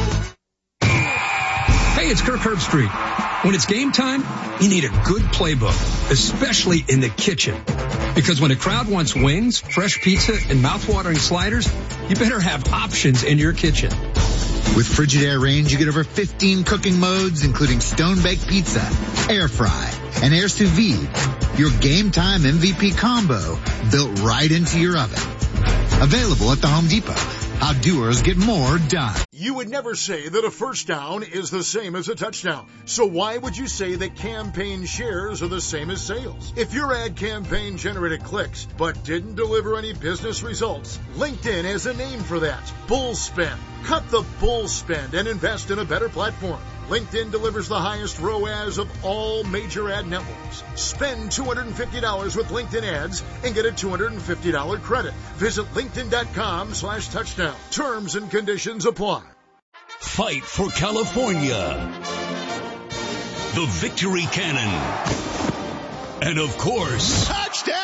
Hey, it's Kirk Herbstreit. When it's game time, you need a good playbook, especially in the kitchen. Because when a crowd wants wings, fresh pizza, and mouth-watering sliders, you better have options in your kitchen. With Frigidaire range, you get over fifteen cooking modes, including stone-baked pizza, air fry, and air sous vide. Your game time M V P combo built right into your oven. Available at the Home Depot. How doers get more done. You would never say that a first down is the same as a touchdown. So why would you say that campaign shares are the same as sales? If your ad campaign generated clicks but didn't deliver any business results, LinkedIn has a name for that. Bull spend. Cut the bull spend and invest in a better platform. LinkedIn delivers the highest R O A S of all major ad networks. Spend two hundred fifty dollars with LinkedIn ads and get a two hundred fifty dollars credit. Visit linkedin.com slash touchdown. Terms and conditions apply. Fight for California. The Victory Cannon. And of course, touchdown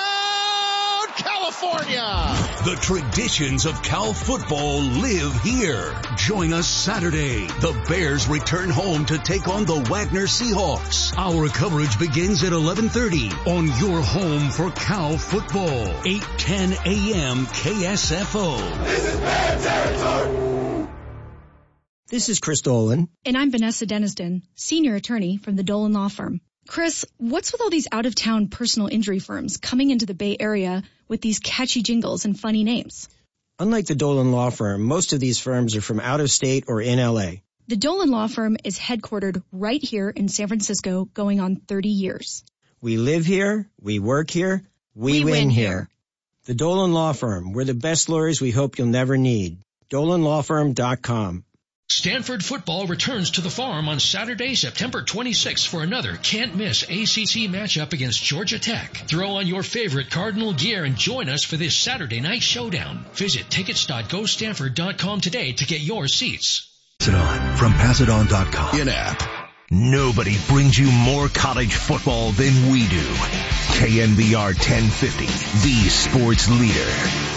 California! The traditions of Cal football live here. Join us Saturday. The Bears return home to take on the Wagner Seahawks. Our coverage begins at eleven thirty on your home for Cal football. eight ten a.m. K S F O. This is Bear territory. This is Chris Dolan. And I'm Vanessa Deniston, senior attorney from the Dolan Law Firm. Chris, what's with all these out-of-town personal injury firms coming into the Bay Area with these catchy jingles and funny names? Unlike the Dolan Law Firm, most of these firms are from out of state or in L A. The Dolan Law Firm is headquartered right here in San Francisco, going on thirty years. We live here, we work here, we, we win, win here. here. The Dolan Law Firm, we're the best lawyers we hope you'll never need. dolan law firm dot com. Stanford football returns to the Farm on Saturday, September twenty-sixth for another can't-miss A C C matchup against Georgia Tech. Throw on your favorite Cardinal gear and join us for this Saturday night showdown. Visit tickets dot go stanford dot com today to get your seats. Pass it on from pass it on dot com. In-app. Nobody brings you more college football than we do. K N B R ten fifty, the sports leader.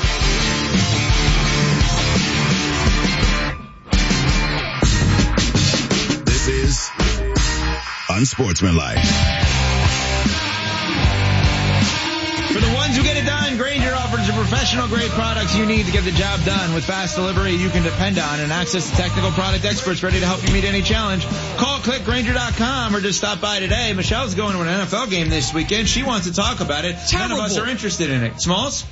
This is Unsportsmanlike. For the ones who get it done, Grainger offers the professional grade products you need to get the job done. With fast delivery you can depend on and access to technical product experts ready to help you meet any challenge. Call click grainger dot com or just stop by today. Michelle's going to an N F L game this weekend. She wants to talk about it. Terrible. None of us are interested in it. Smalls?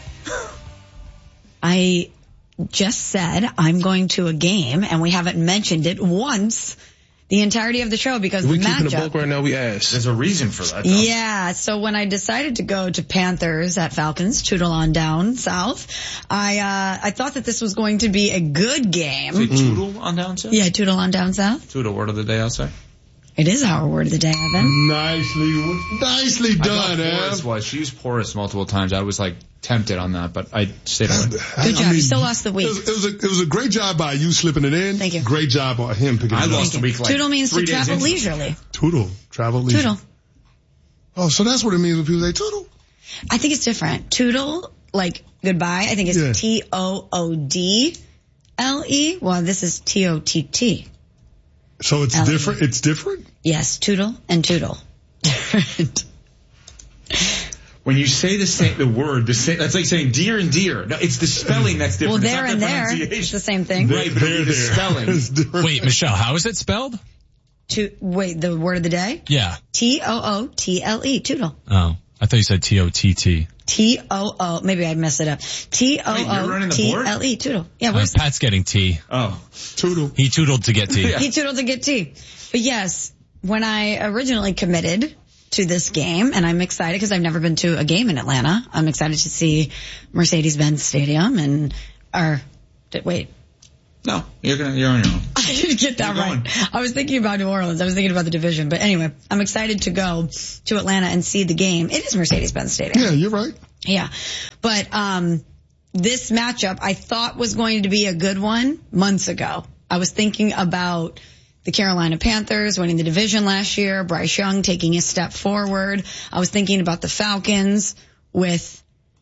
I just said I'm going to a game, and we haven't mentioned it once the entirety of the show because we the keeping matchup. the bulk right now. We asked. There's a reason for that, though. Yeah, so when I decided to go to Panthers at Falcons, Toodle on down south, I uh I thought that this was going to be a good game. Say Toodle on down south? Yeah, Toodle on down south. Toodle, word of the day, I'll say. It is our word of the day, Evan. Nicely, nicely done, I Evan. Was. She used porous multiple times. I was like tempted on that, but I stayed away. Good I, job. I mean, you still lost the week. It was, it, was a, it was a great job by you slipping it in. Thank you. Great job by him picking I it up. I lost a week like Toodle means to travel leisurely. Toodle, travel leisurely. Toodle. Oh, so that's what it means when people say Toodle? I think it's different. Toodle, like goodbye, I think it's yeah. T O O D L E. Well, this is T O T T. So it's L E. different? It's different? Yes, Toodle and Toodle. Different. When you say the same, the word, the same, that's like saying deer and deer. No, it's the spelling that's different. Well, there and the there, it's the same thing. Right, but the spelling. Wait, Michelle, how is it spelled? To, wait, the word of the day? Yeah. T O O T L E, Toodle. Oh. I thought you said T O T T. T O O. Maybe I messed it up. T O O T L E. Tootle. Yeah, Uh, Pat's getting T. Oh. Tootle. He tootled to get T. He tootled to get T. But yes, when I originally committed to this game, and I'm excited because I've never been to a game in Atlanta. I'm excited to see Mercedes-Benz Stadium and, or, wait. No, you're gonna, you're on your own. I didn't get that right. I was thinking about New Orleans. I was thinking about the division. But anyway, I'm excited to go to Atlanta and see the game. It is Mercedes-Benz Stadium. Yeah, you're right. Yeah. But, um, this matchup I thought was going to be a good one months ago. I was thinking about the Carolina Panthers winning the division last year, Bryce Young taking a step forward. I was thinking about the Falcons with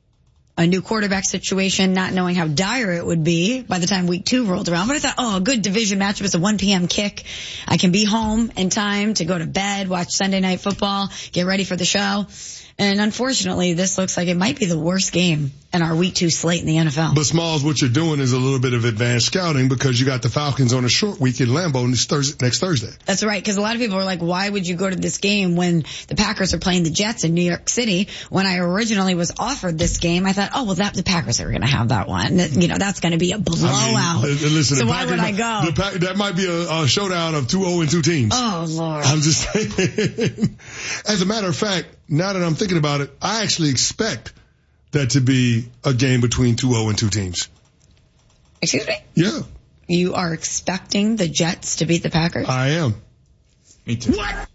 a new quarterback situation, not knowing how dire it would be by the time week two rolled around. But I thought, oh, a good division matchup is a one p.m. kick. I can be home in time to go to bed, watch Sunday Night Football, get ready for the show. And unfortunately, this looks like it might be the worst game in our week two slate in the N F L. But Smalls, what you're doing is a little bit of advanced scouting because you got the Falcons on a short week in Lambeau next Thursday. Next Thursday. That's right, because a lot of people are like, why would you go to this game when the Packers are playing the Jets in New York City? When I originally was offered this game, I thought, oh, well, that the Packers are going to have that one. You know, that's going to be a blowout. I mean, listen, so why Packers, would I go? The Pack, that might be a, a showdown of two oh and two teams. Oh, Lord. I'm just saying. As a matter of fact, now that I'm thinking about it, I actually expect that to be a game between two oh and two teams. Excuse me? Yeah. You are expecting the Jets to beat the Packers? I am. Me too. What?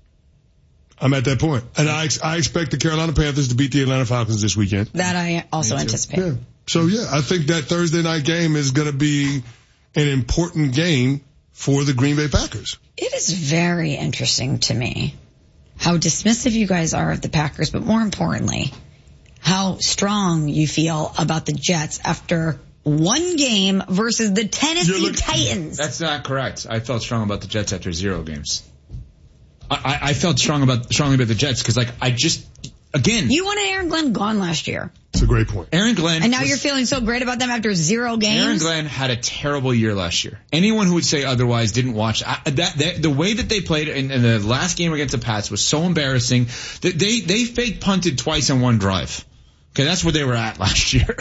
I'm at that point. And I, I expect the Carolina Panthers to beat the Atlanta Falcons this weekend. That I also anticipate. Yeah. So, yeah, I think that Thursday night game is going to be an important game for the Green Bay Packers. It is very interesting to me how dismissive you guys are of the Packers, but more importantly, how strong you feel about the Jets after one game versus the Tennessee looking, Titans. That's not correct. I felt strong about the Jets after zero games. I, I, I felt strong about strongly about the Jets because, like, I just again. You wanted Aaron Glenn gone last year. It's a great point. Aaron Glenn. And now was, you're feeling so great about them after zero games? Aaron Glenn had a terrible year last year. Anyone who would say otherwise didn't watch. I, that, that, the way that they played in, in the last game against the Pats was so embarrassing. That they, they fake punted twice on one drive. Okay, that's where they were at last year.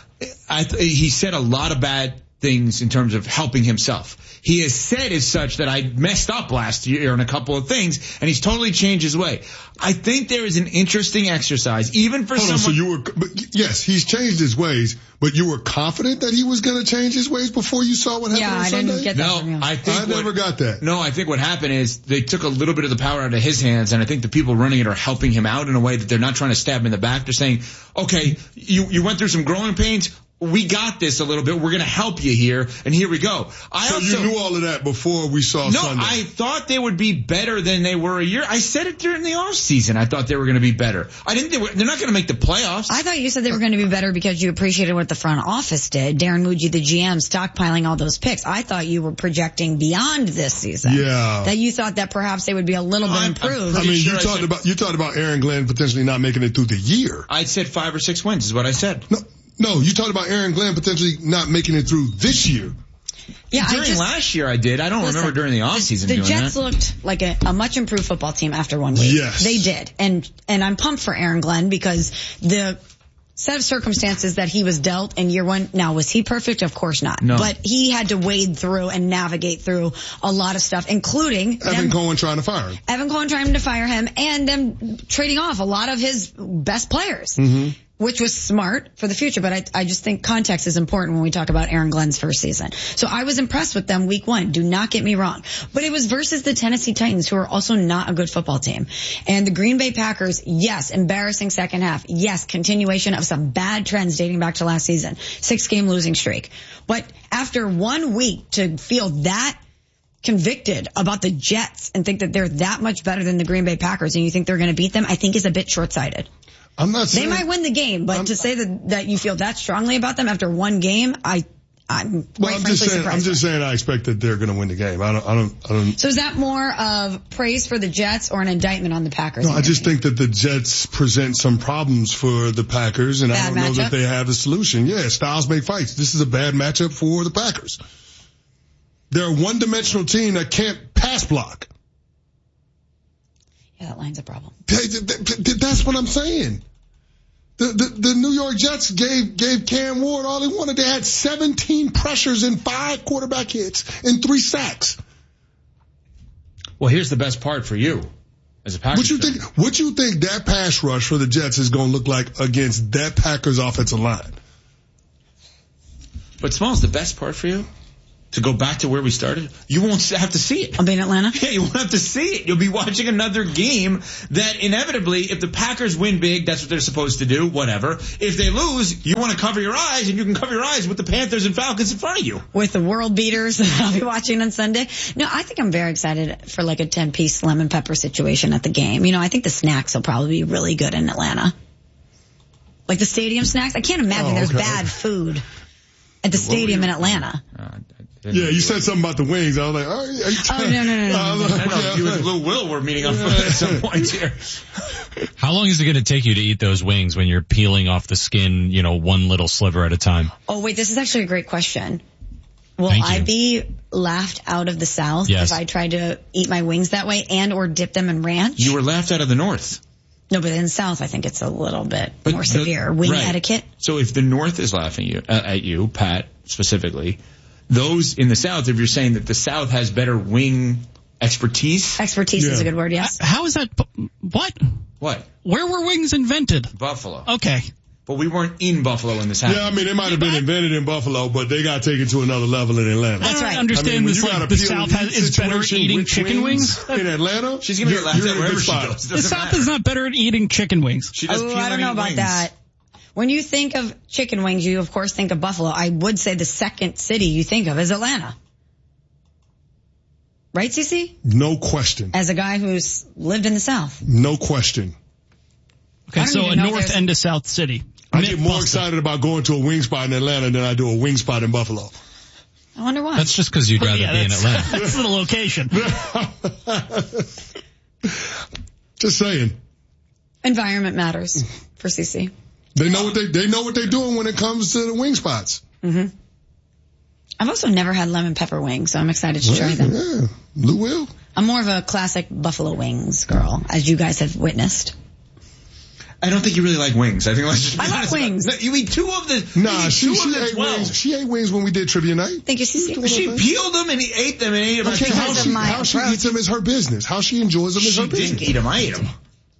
I, he said a lot of bad things in terms of helping himself. He has said as such that I messed up last year on a couple of things, and he's totally changed his way. I think there is an interesting exercise, even for Hold someone. On, so you were, but yes, he's changed his ways, but you were confident that he was going to change his ways before you saw what happened yeah, on I Sunday? Didn't get that no, from you. I think I what, never got that. No, I think what happened is they took a little bit of the power out of his hands, and I think the people running it are helping him out in a way that they're not trying to stab him in the back. They're saying, okay, you, you went through some growing pains. We got this a little bit. We're going to help you here, and here we go. I so also, you knew all of that before we saw no, Sunday? No, I thought they would be better than they were a year. I said it during the off season. I thought they were going to be better. I didn't. They were, they're not going to make the playoffs. I thought you said they were going to be better because you appreciated what the front office did. Darren Muji, the G M, stockpiling all those picks. I thought you were projecting beyond this season. Yeah. That you thought that perhaps they would be a little bit improved. I mean, sure you I talked said, about you talked about Aaron Glenn potentially not making it through the year. I said five or six wins is what I said. No. No, you talked about Aaron Glenn potentially not making it through this year. Yeah, during I just, last year I did. I don't listen, remember during the offseason the, the doing Jets that. looked like a, a much improved football team after one week. Yes. They did. And, and I'm pumped for Aaron Glenn because the set of circumstances that he was dealt in year one. Now, was he perfect? Of course not. No. But he had to wade through and navigate through a lot of stuff, including Evan them, Cohen trying to fire him. Evan Cohen trying to fire him and them trading off a lot of his best players. Mm-hmm. Which was smart for the future, but I, I just think context is important when we talk about Aaron Glenn's first season. So I was impressed with them week one. Do not get me wrong. But it was versus the Tennessee Titans, who are also not a good football team. And the Green Bay Packers, yes, embarrassing second half. Yes, continuation of some bad trends dating back to last season. Six game losing streak. But after one week to feel that convicted about the Jets and think that they're that much better than the Green Bay Packers and you think they're going to beat them, I think is a bit short-sighted. I'm not saying, they might win the game, but I'm, to say that, that you feel that strongly about them after one game, I, I'm well, quite I'm frankly just saying, surprised. I'm just saying I expect that they're going to win the game. I don't, I don't, I don't. So is that more of praise for the Jets or an indictment on the Packers? No, I just think that the Jets present some problems for the Packers, and bad I don't matchup? know that they have a solution. Yeah, styles make fights. This is a bad matchup for the Packers. They're a one-dimensional team that can't pass block. Yeah, that line's a problem. That's what I'm saying. The, the, the New York Jets gave, gave Cam Ward all he wanted. They had seventeen pressures and five quarterback hits and three sacks. Well, here's the best part for you as a Packers What you fan. think, what you think that pass rush for the Jets is going to look like against that Packers offensive line? But Smalls, the best part for you? To go back to where we started, you won't have to see it. I'll be in Atlanta? Yeah, you won't have to see it. You'll be watching another game that inevitably, if the Packers win big, that's what they're supposed to do, whatever. If they lose, you want to cover your eyes, and you can cover your eyes with the Panthers and Falcons in front of you. With the world beaters that I'll be watching on Sunday. No, I think I'm very excited for like a ten-piece lemon pepper situation at the game. You know, I think the snacks will probably be really good in Atlanta. Like the stadium snacks. I can't imagine Oh, there's okay. bad food at the stadium in Atlanta. Uh, Yeah, you said something about the wings. I was like, oh, are you Oh, no, no, no, no. I was like, I know you and Lil Will were meeting up at some point here. How long is it going to take you to eat those wings when you're peeling off the skin, you know, one little sliver at a time? Oh, wait, this is actually a great question. Will Thank I you. be laughed out of the South Yes. if I try to eat my wings that way and or dip them in ranch? You were laughed out of the North. No, but in the South, I think it's a little bit But more the- severe. Wing right. etiquette. So if the North is laughing you, uh, at you, Pat, specifically, those in the South, if you're saying that the South has better wing expertise. Expertise is Yeah. a good word, yes. How is that? What? What? Where were wings invented? Buffalo. Okay. But we weren't in Buffalo when this happened. Yeah, I mean, it might have been invented in Buffalo, but they got taken to another level in Atlanta. I don't right. understand I mean, when this. you got Like a the peel South and has, eat is better at situation eating with chicken wings. in Atlanta. She's going to get you're- laughed you're at in a wherever good she spot. goes. The Doesn't South matter. is not better at eating chicken wings. She does Oh, peel I don't and know eat about wings. that. When you think of chicken wings, you of course think of Buffalo. I would say the second city you think of is Atlanta. Right, Cece? No question. As a guy who's lived in the South. No question. Okay, I don't so even a know north there's- end of South City. I get more Mythbusted. excited about going to a wing spot in Atlanta than I do a wing spot in Buffalo. I wonder why. That's just because you'd rather Yeah, be in that's, Atlanta. that's the location. Just saying. Environment matters for Cece. They know what they they know what they're doing when it comes to the wing spots. Mm-hmm. I've also never had lemon pepper wings, so I'm excited to try them. Yeah, Lou will. I'm more of a classic buffalo wings girl, as you guys have witnessed. I don't think you really like wings. I think let's just be I like honest about- wings. No, you eat two of the. Nah, you eat she two she of the ate twelve. wings. She ate wings when we did trivia night. Thank you, Cece. She peeled them and he ate them and ate them. Okay, how Because of she, my how she approach. eats them is her business. How she enjoys them is She her didn't business. eat them. I ate them.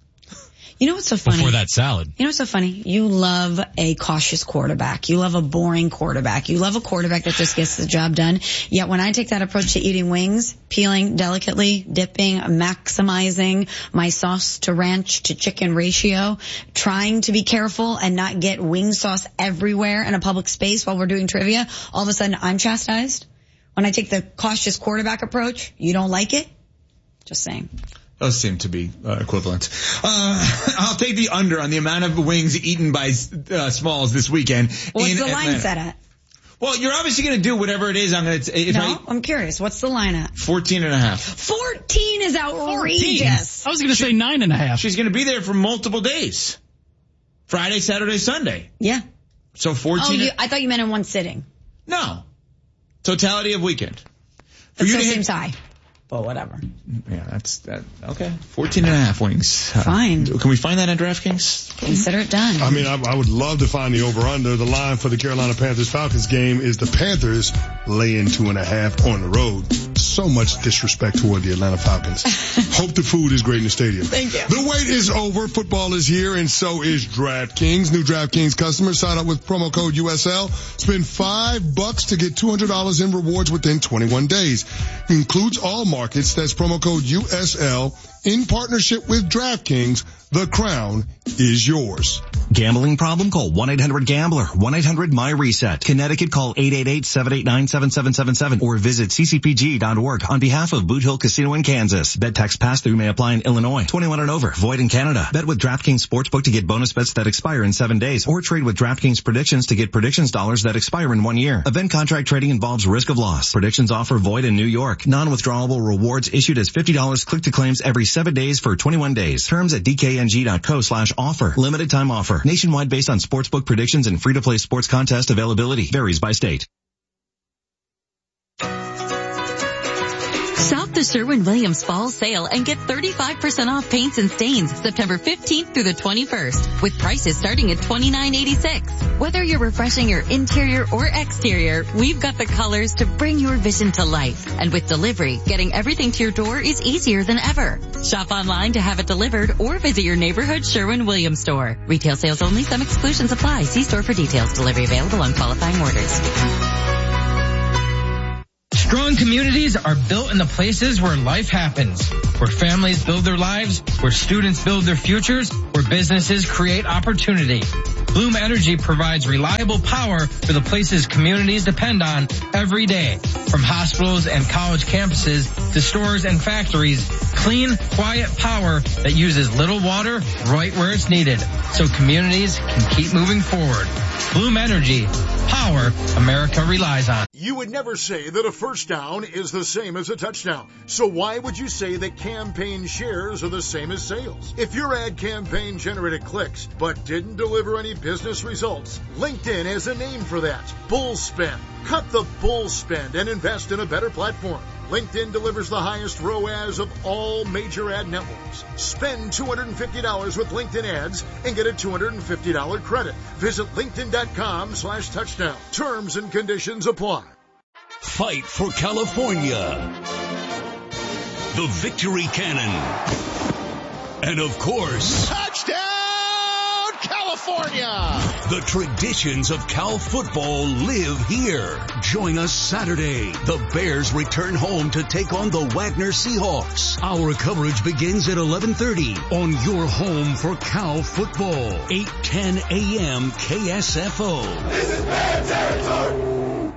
You know what's so funny? Before that salad. You know what's so funny? You love a cautious quarterback. You love a boring quarterback. You love a quarterback that just gets the job done. Yet when I take that approach to eating wings, peeling delicately, dipping, maximizing my sauce to ranch to chicken ratio, trying to be careful and not get wing sauce everywhere in a public space while we're doing trivia, all of a sudden I'm chastised. When I take the cautious quarterback approach, you don't like it? Just saying. Those seem to be uh, equivalent. Uh, I'll take the under on the amount of wings eaten by uh, Smalls this weekend. What's in the line Atlanta. set at? Well, you're obviously going to do whatever it is. I'm going to. If No, I, I'm curious. What's the line at? fourteen and a half. fourteen is outrageous. I was going to say nine and a half. She's going to be there for multiple days. Friday, Saturday, Sunday. Yeah. So Oh, fourteen. you, I thought you meant in one sitting. No. Totality of weekend. For That you still to hit- seems high. But whatever. Yeah, that's that. Okay. fourteen and a half wings. Uh, Fine. Can we find that on DraftKings? Consider it done. I mean, I, I would love to find the over-under. The line for the Carolina Panthers-Falcons game is the Panthers laying two and a half on the road. So much disrespect toward the Atlanta Falcons. Hope the food is great in the stadium. Thank you. The wait is over. Football is here, and so is DraftKings. New DraftKings customers sign up with promo code U S L. Spend five bucks to get two hundred dollars in rewards within twenty-one days. Includes all markets. That's promo code U S L in partnership with DraftKings. The crown is yours. Gambling problem? Call one eight hundred gambler. one eight hundred my reset. Connecticut, call eight eight eight, seven eight nine, seven seven seven seven or visit c c p g dot org on behalf of Boot Hill Casino in Kansas. Bet tax pass-through may apply in Illinois. twenty-one and over. Void in Canada. Bet with DraftKings Sportsbook to get bonus bets that expire in seven days or trade with DraftKings Predictions to get predictions dollars that expire in one year. Event contract trading involves risk of loss. Predictions offer void in New York. Non-withdrawable rewards issued as fifty dollars click to claims every seven days for twenty-one days. Terms at d k n g dot co slash offer. Limited time offer. Nationwide based on sportsbook predictions and free-to-play sports contest availability. Varies by state. Shop the Sherwin-Williams Fall Sale and get thirty-five percent off paints and stains September fifteenth through the twenty-first with prices starting at twenty-nine eighty-six. Whether you're refreshing your interior or exterior, we've got the colors to bring your vision to life. And with delivery, getting everything to your door is easier than ever. Shop online to have it delivered or visit your neighborhood Sherwin-Williams store. Retail sales only. Some exclusions apply. See store for details. Delivery available on qualifying orders. Strong communities are built in the places where life happens, where families build their lives, where students build their futures, where businesses create opportunity. Bloom Energy provides reliable power for the places communities depend on every day. From hospitals and college campuses to stores and factories, clean, quiet power that uses little water right where it's needed so communities can keep moving forward. Bloom Energy, power America relies on. You would never say that a first down is the same as a touchdown. So why would you say that campaign shares are the same as sales? If your ad campaign generated clicks but didn't deliver any business results, LinkedIn has a name for that. Bull spend. Cut the bull spend and invest in a better platform. LinkedIn delivers the highest R O A S of all major ad networks. Spend two hundred fifty dollars with LinkedIn ads and get a two hundred fifty dollars credit. Visit linkedin.com slash touchdown. Terms and conditions apply. Fight for California. The Victory Cannon. And of course, touchdown California! The traditions of Cal football live here. Join us Saturday. The Bears return home to take on the Wagner Seahawks. Our coverage begins at eleven thirty on your home for Cal football. eight ten a.m. K S F O. This is Bear territory.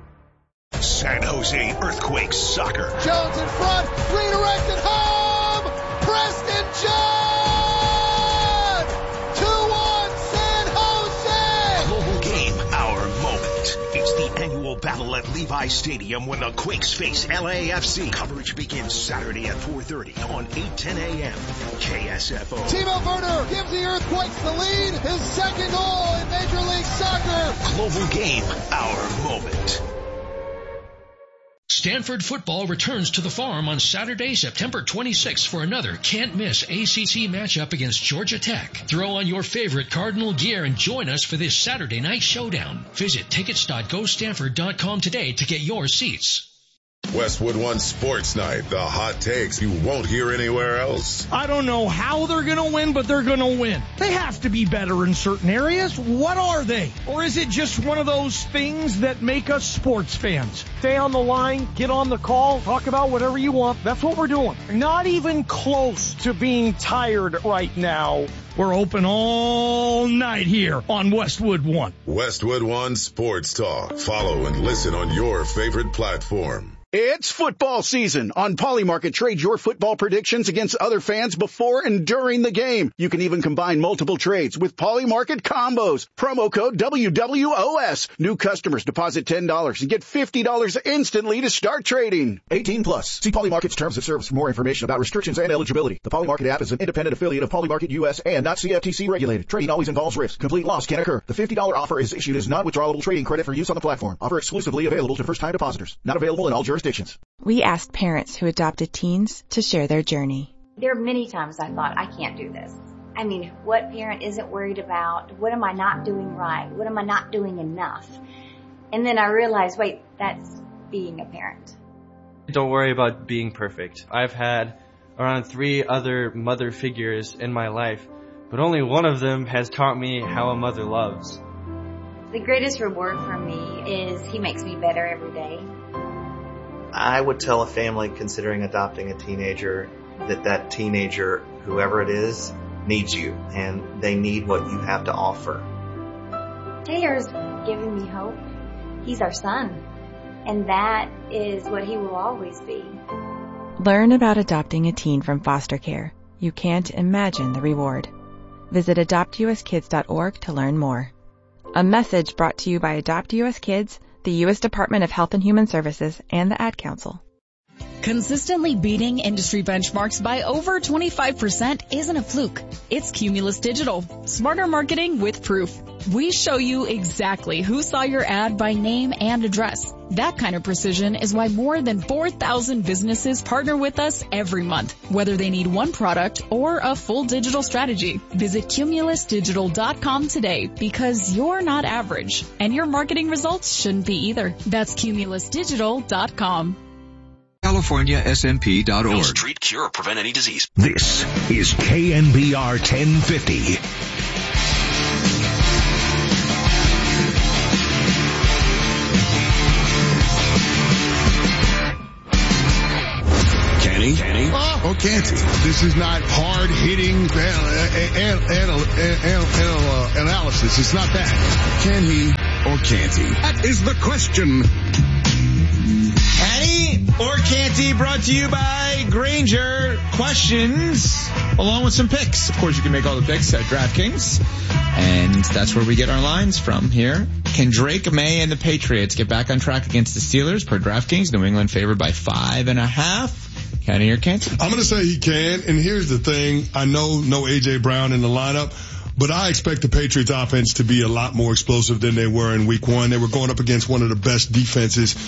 San Jose Earthquakes soccer. Jones in front, redirected home, Preston John! two one San Jose! Global game, our moment. It's the annual battle at Levi Stadium when the Quakes face L A F C. Coverage begins Saturday at four thirty on eight ten a.m. K S F O. Timo Werner gives the Earthquakes the lead, his second goal in Major League Soccer. Global game, our moment. Stanford football returns to the Farm on Saturday, September twenty-sixth for another can't-miss A C C matchup against Georgia Tech. Throw on your favorite Cardinal gear and join us for this Saturday night showdown. Visit tickets dot go stanford dot com today to get your seats. Westwood One Sports Night, the hot takes you won't hear anywhere else. I don't know how they're going to win, but they're going to win. They have to be better in certain areas. What are they? Or is it just one of those things that make us sports fans? Stay on the line, get on the call, talk about whatever you want. That's what we're doing. Not even close to being tired right now. We're open all night here on Westwood One. Westwood One Sports Talk. Follow and listen on your favorite platform. It's football season. On Polymarket, trade your football predictions against other fans before and during the game. You can even combine multiple trades with Polymarket combos. Promo code W W O S. New customers deposit ten dollars and get fifty dollars instantly to start trading. eighteen plus. See Polymarket's terms of service for more information about restrictions and eligibility. The Polymarket app is an independent affiliate of Polymarket U S and not C F T C regulated. Trading always involves risk. Complete loss can occur. The fifty dollars offer is issued as non-withdrawable trading credit for use on the platform. Offer exclusively available to first-time depositors. Not available in all jurisdictions. We asked parents who adopted teens to share their journey. There are many times I thought, I can't do this. I mean, what parent isn't worried about? What am I not doing right? What am I not doing enough? And then I realized, wait, that's being a parent. Don't worry about being perfect. I've had around three other mother figures in my life, but only one of them has taught me how a mother loves. The greatest reward for me is he makes me better every day. I would tell a family considering adopting a teenager that that teenager, whoever it is, needs you, and they need what you have to offer. Taylor's giving me hope. He's our son, and that is what he will always be. Learn about adopting a teen from foster care. You can't imagine the reward. Visit adopt u s kids dot org to learn more. A message brought to you by Adopt U S Kids, the U S Department of Health and Human Services, and the Ad Council. Consistently beating industry benchmarks by over twenty-five percent isn't a fluke. It's Cumulus Digital. Smarter marketing with proof. We show you exactly who saw your ad by name and address. That kind of precision is why more than four thousand businesses partner with us every month, whether they need one product or a full digital strategy. Visit cumulus digital dot com today because you're not average, and your marketing results shouldn't be either. That's cumulus digital dot com. California S M P dot org. No street cure or prevent any disease. This is K N B R ten fifty. Kenny? Kenny? Or can't he? This is not hard-hitting anal- anal- anal- anal- analysis. It's not that. Can he or can't he? That is the question. Can he or can't he? Brought to you by Granger. Questions along with some picks. Of course, you can make all the picks at DraftKings. And that's where we get our lines from here. Can Drake May and the Patriots get back on track against the Steelers per DraftKings? New England favored by five and a half. Can he or can't he? I'm going to say he can. And here's the thing. I know no A J Brown in the lineup, but I expect the Patriots offense to be a lot more explosive than they were in week one. They were going up against one of the best defenses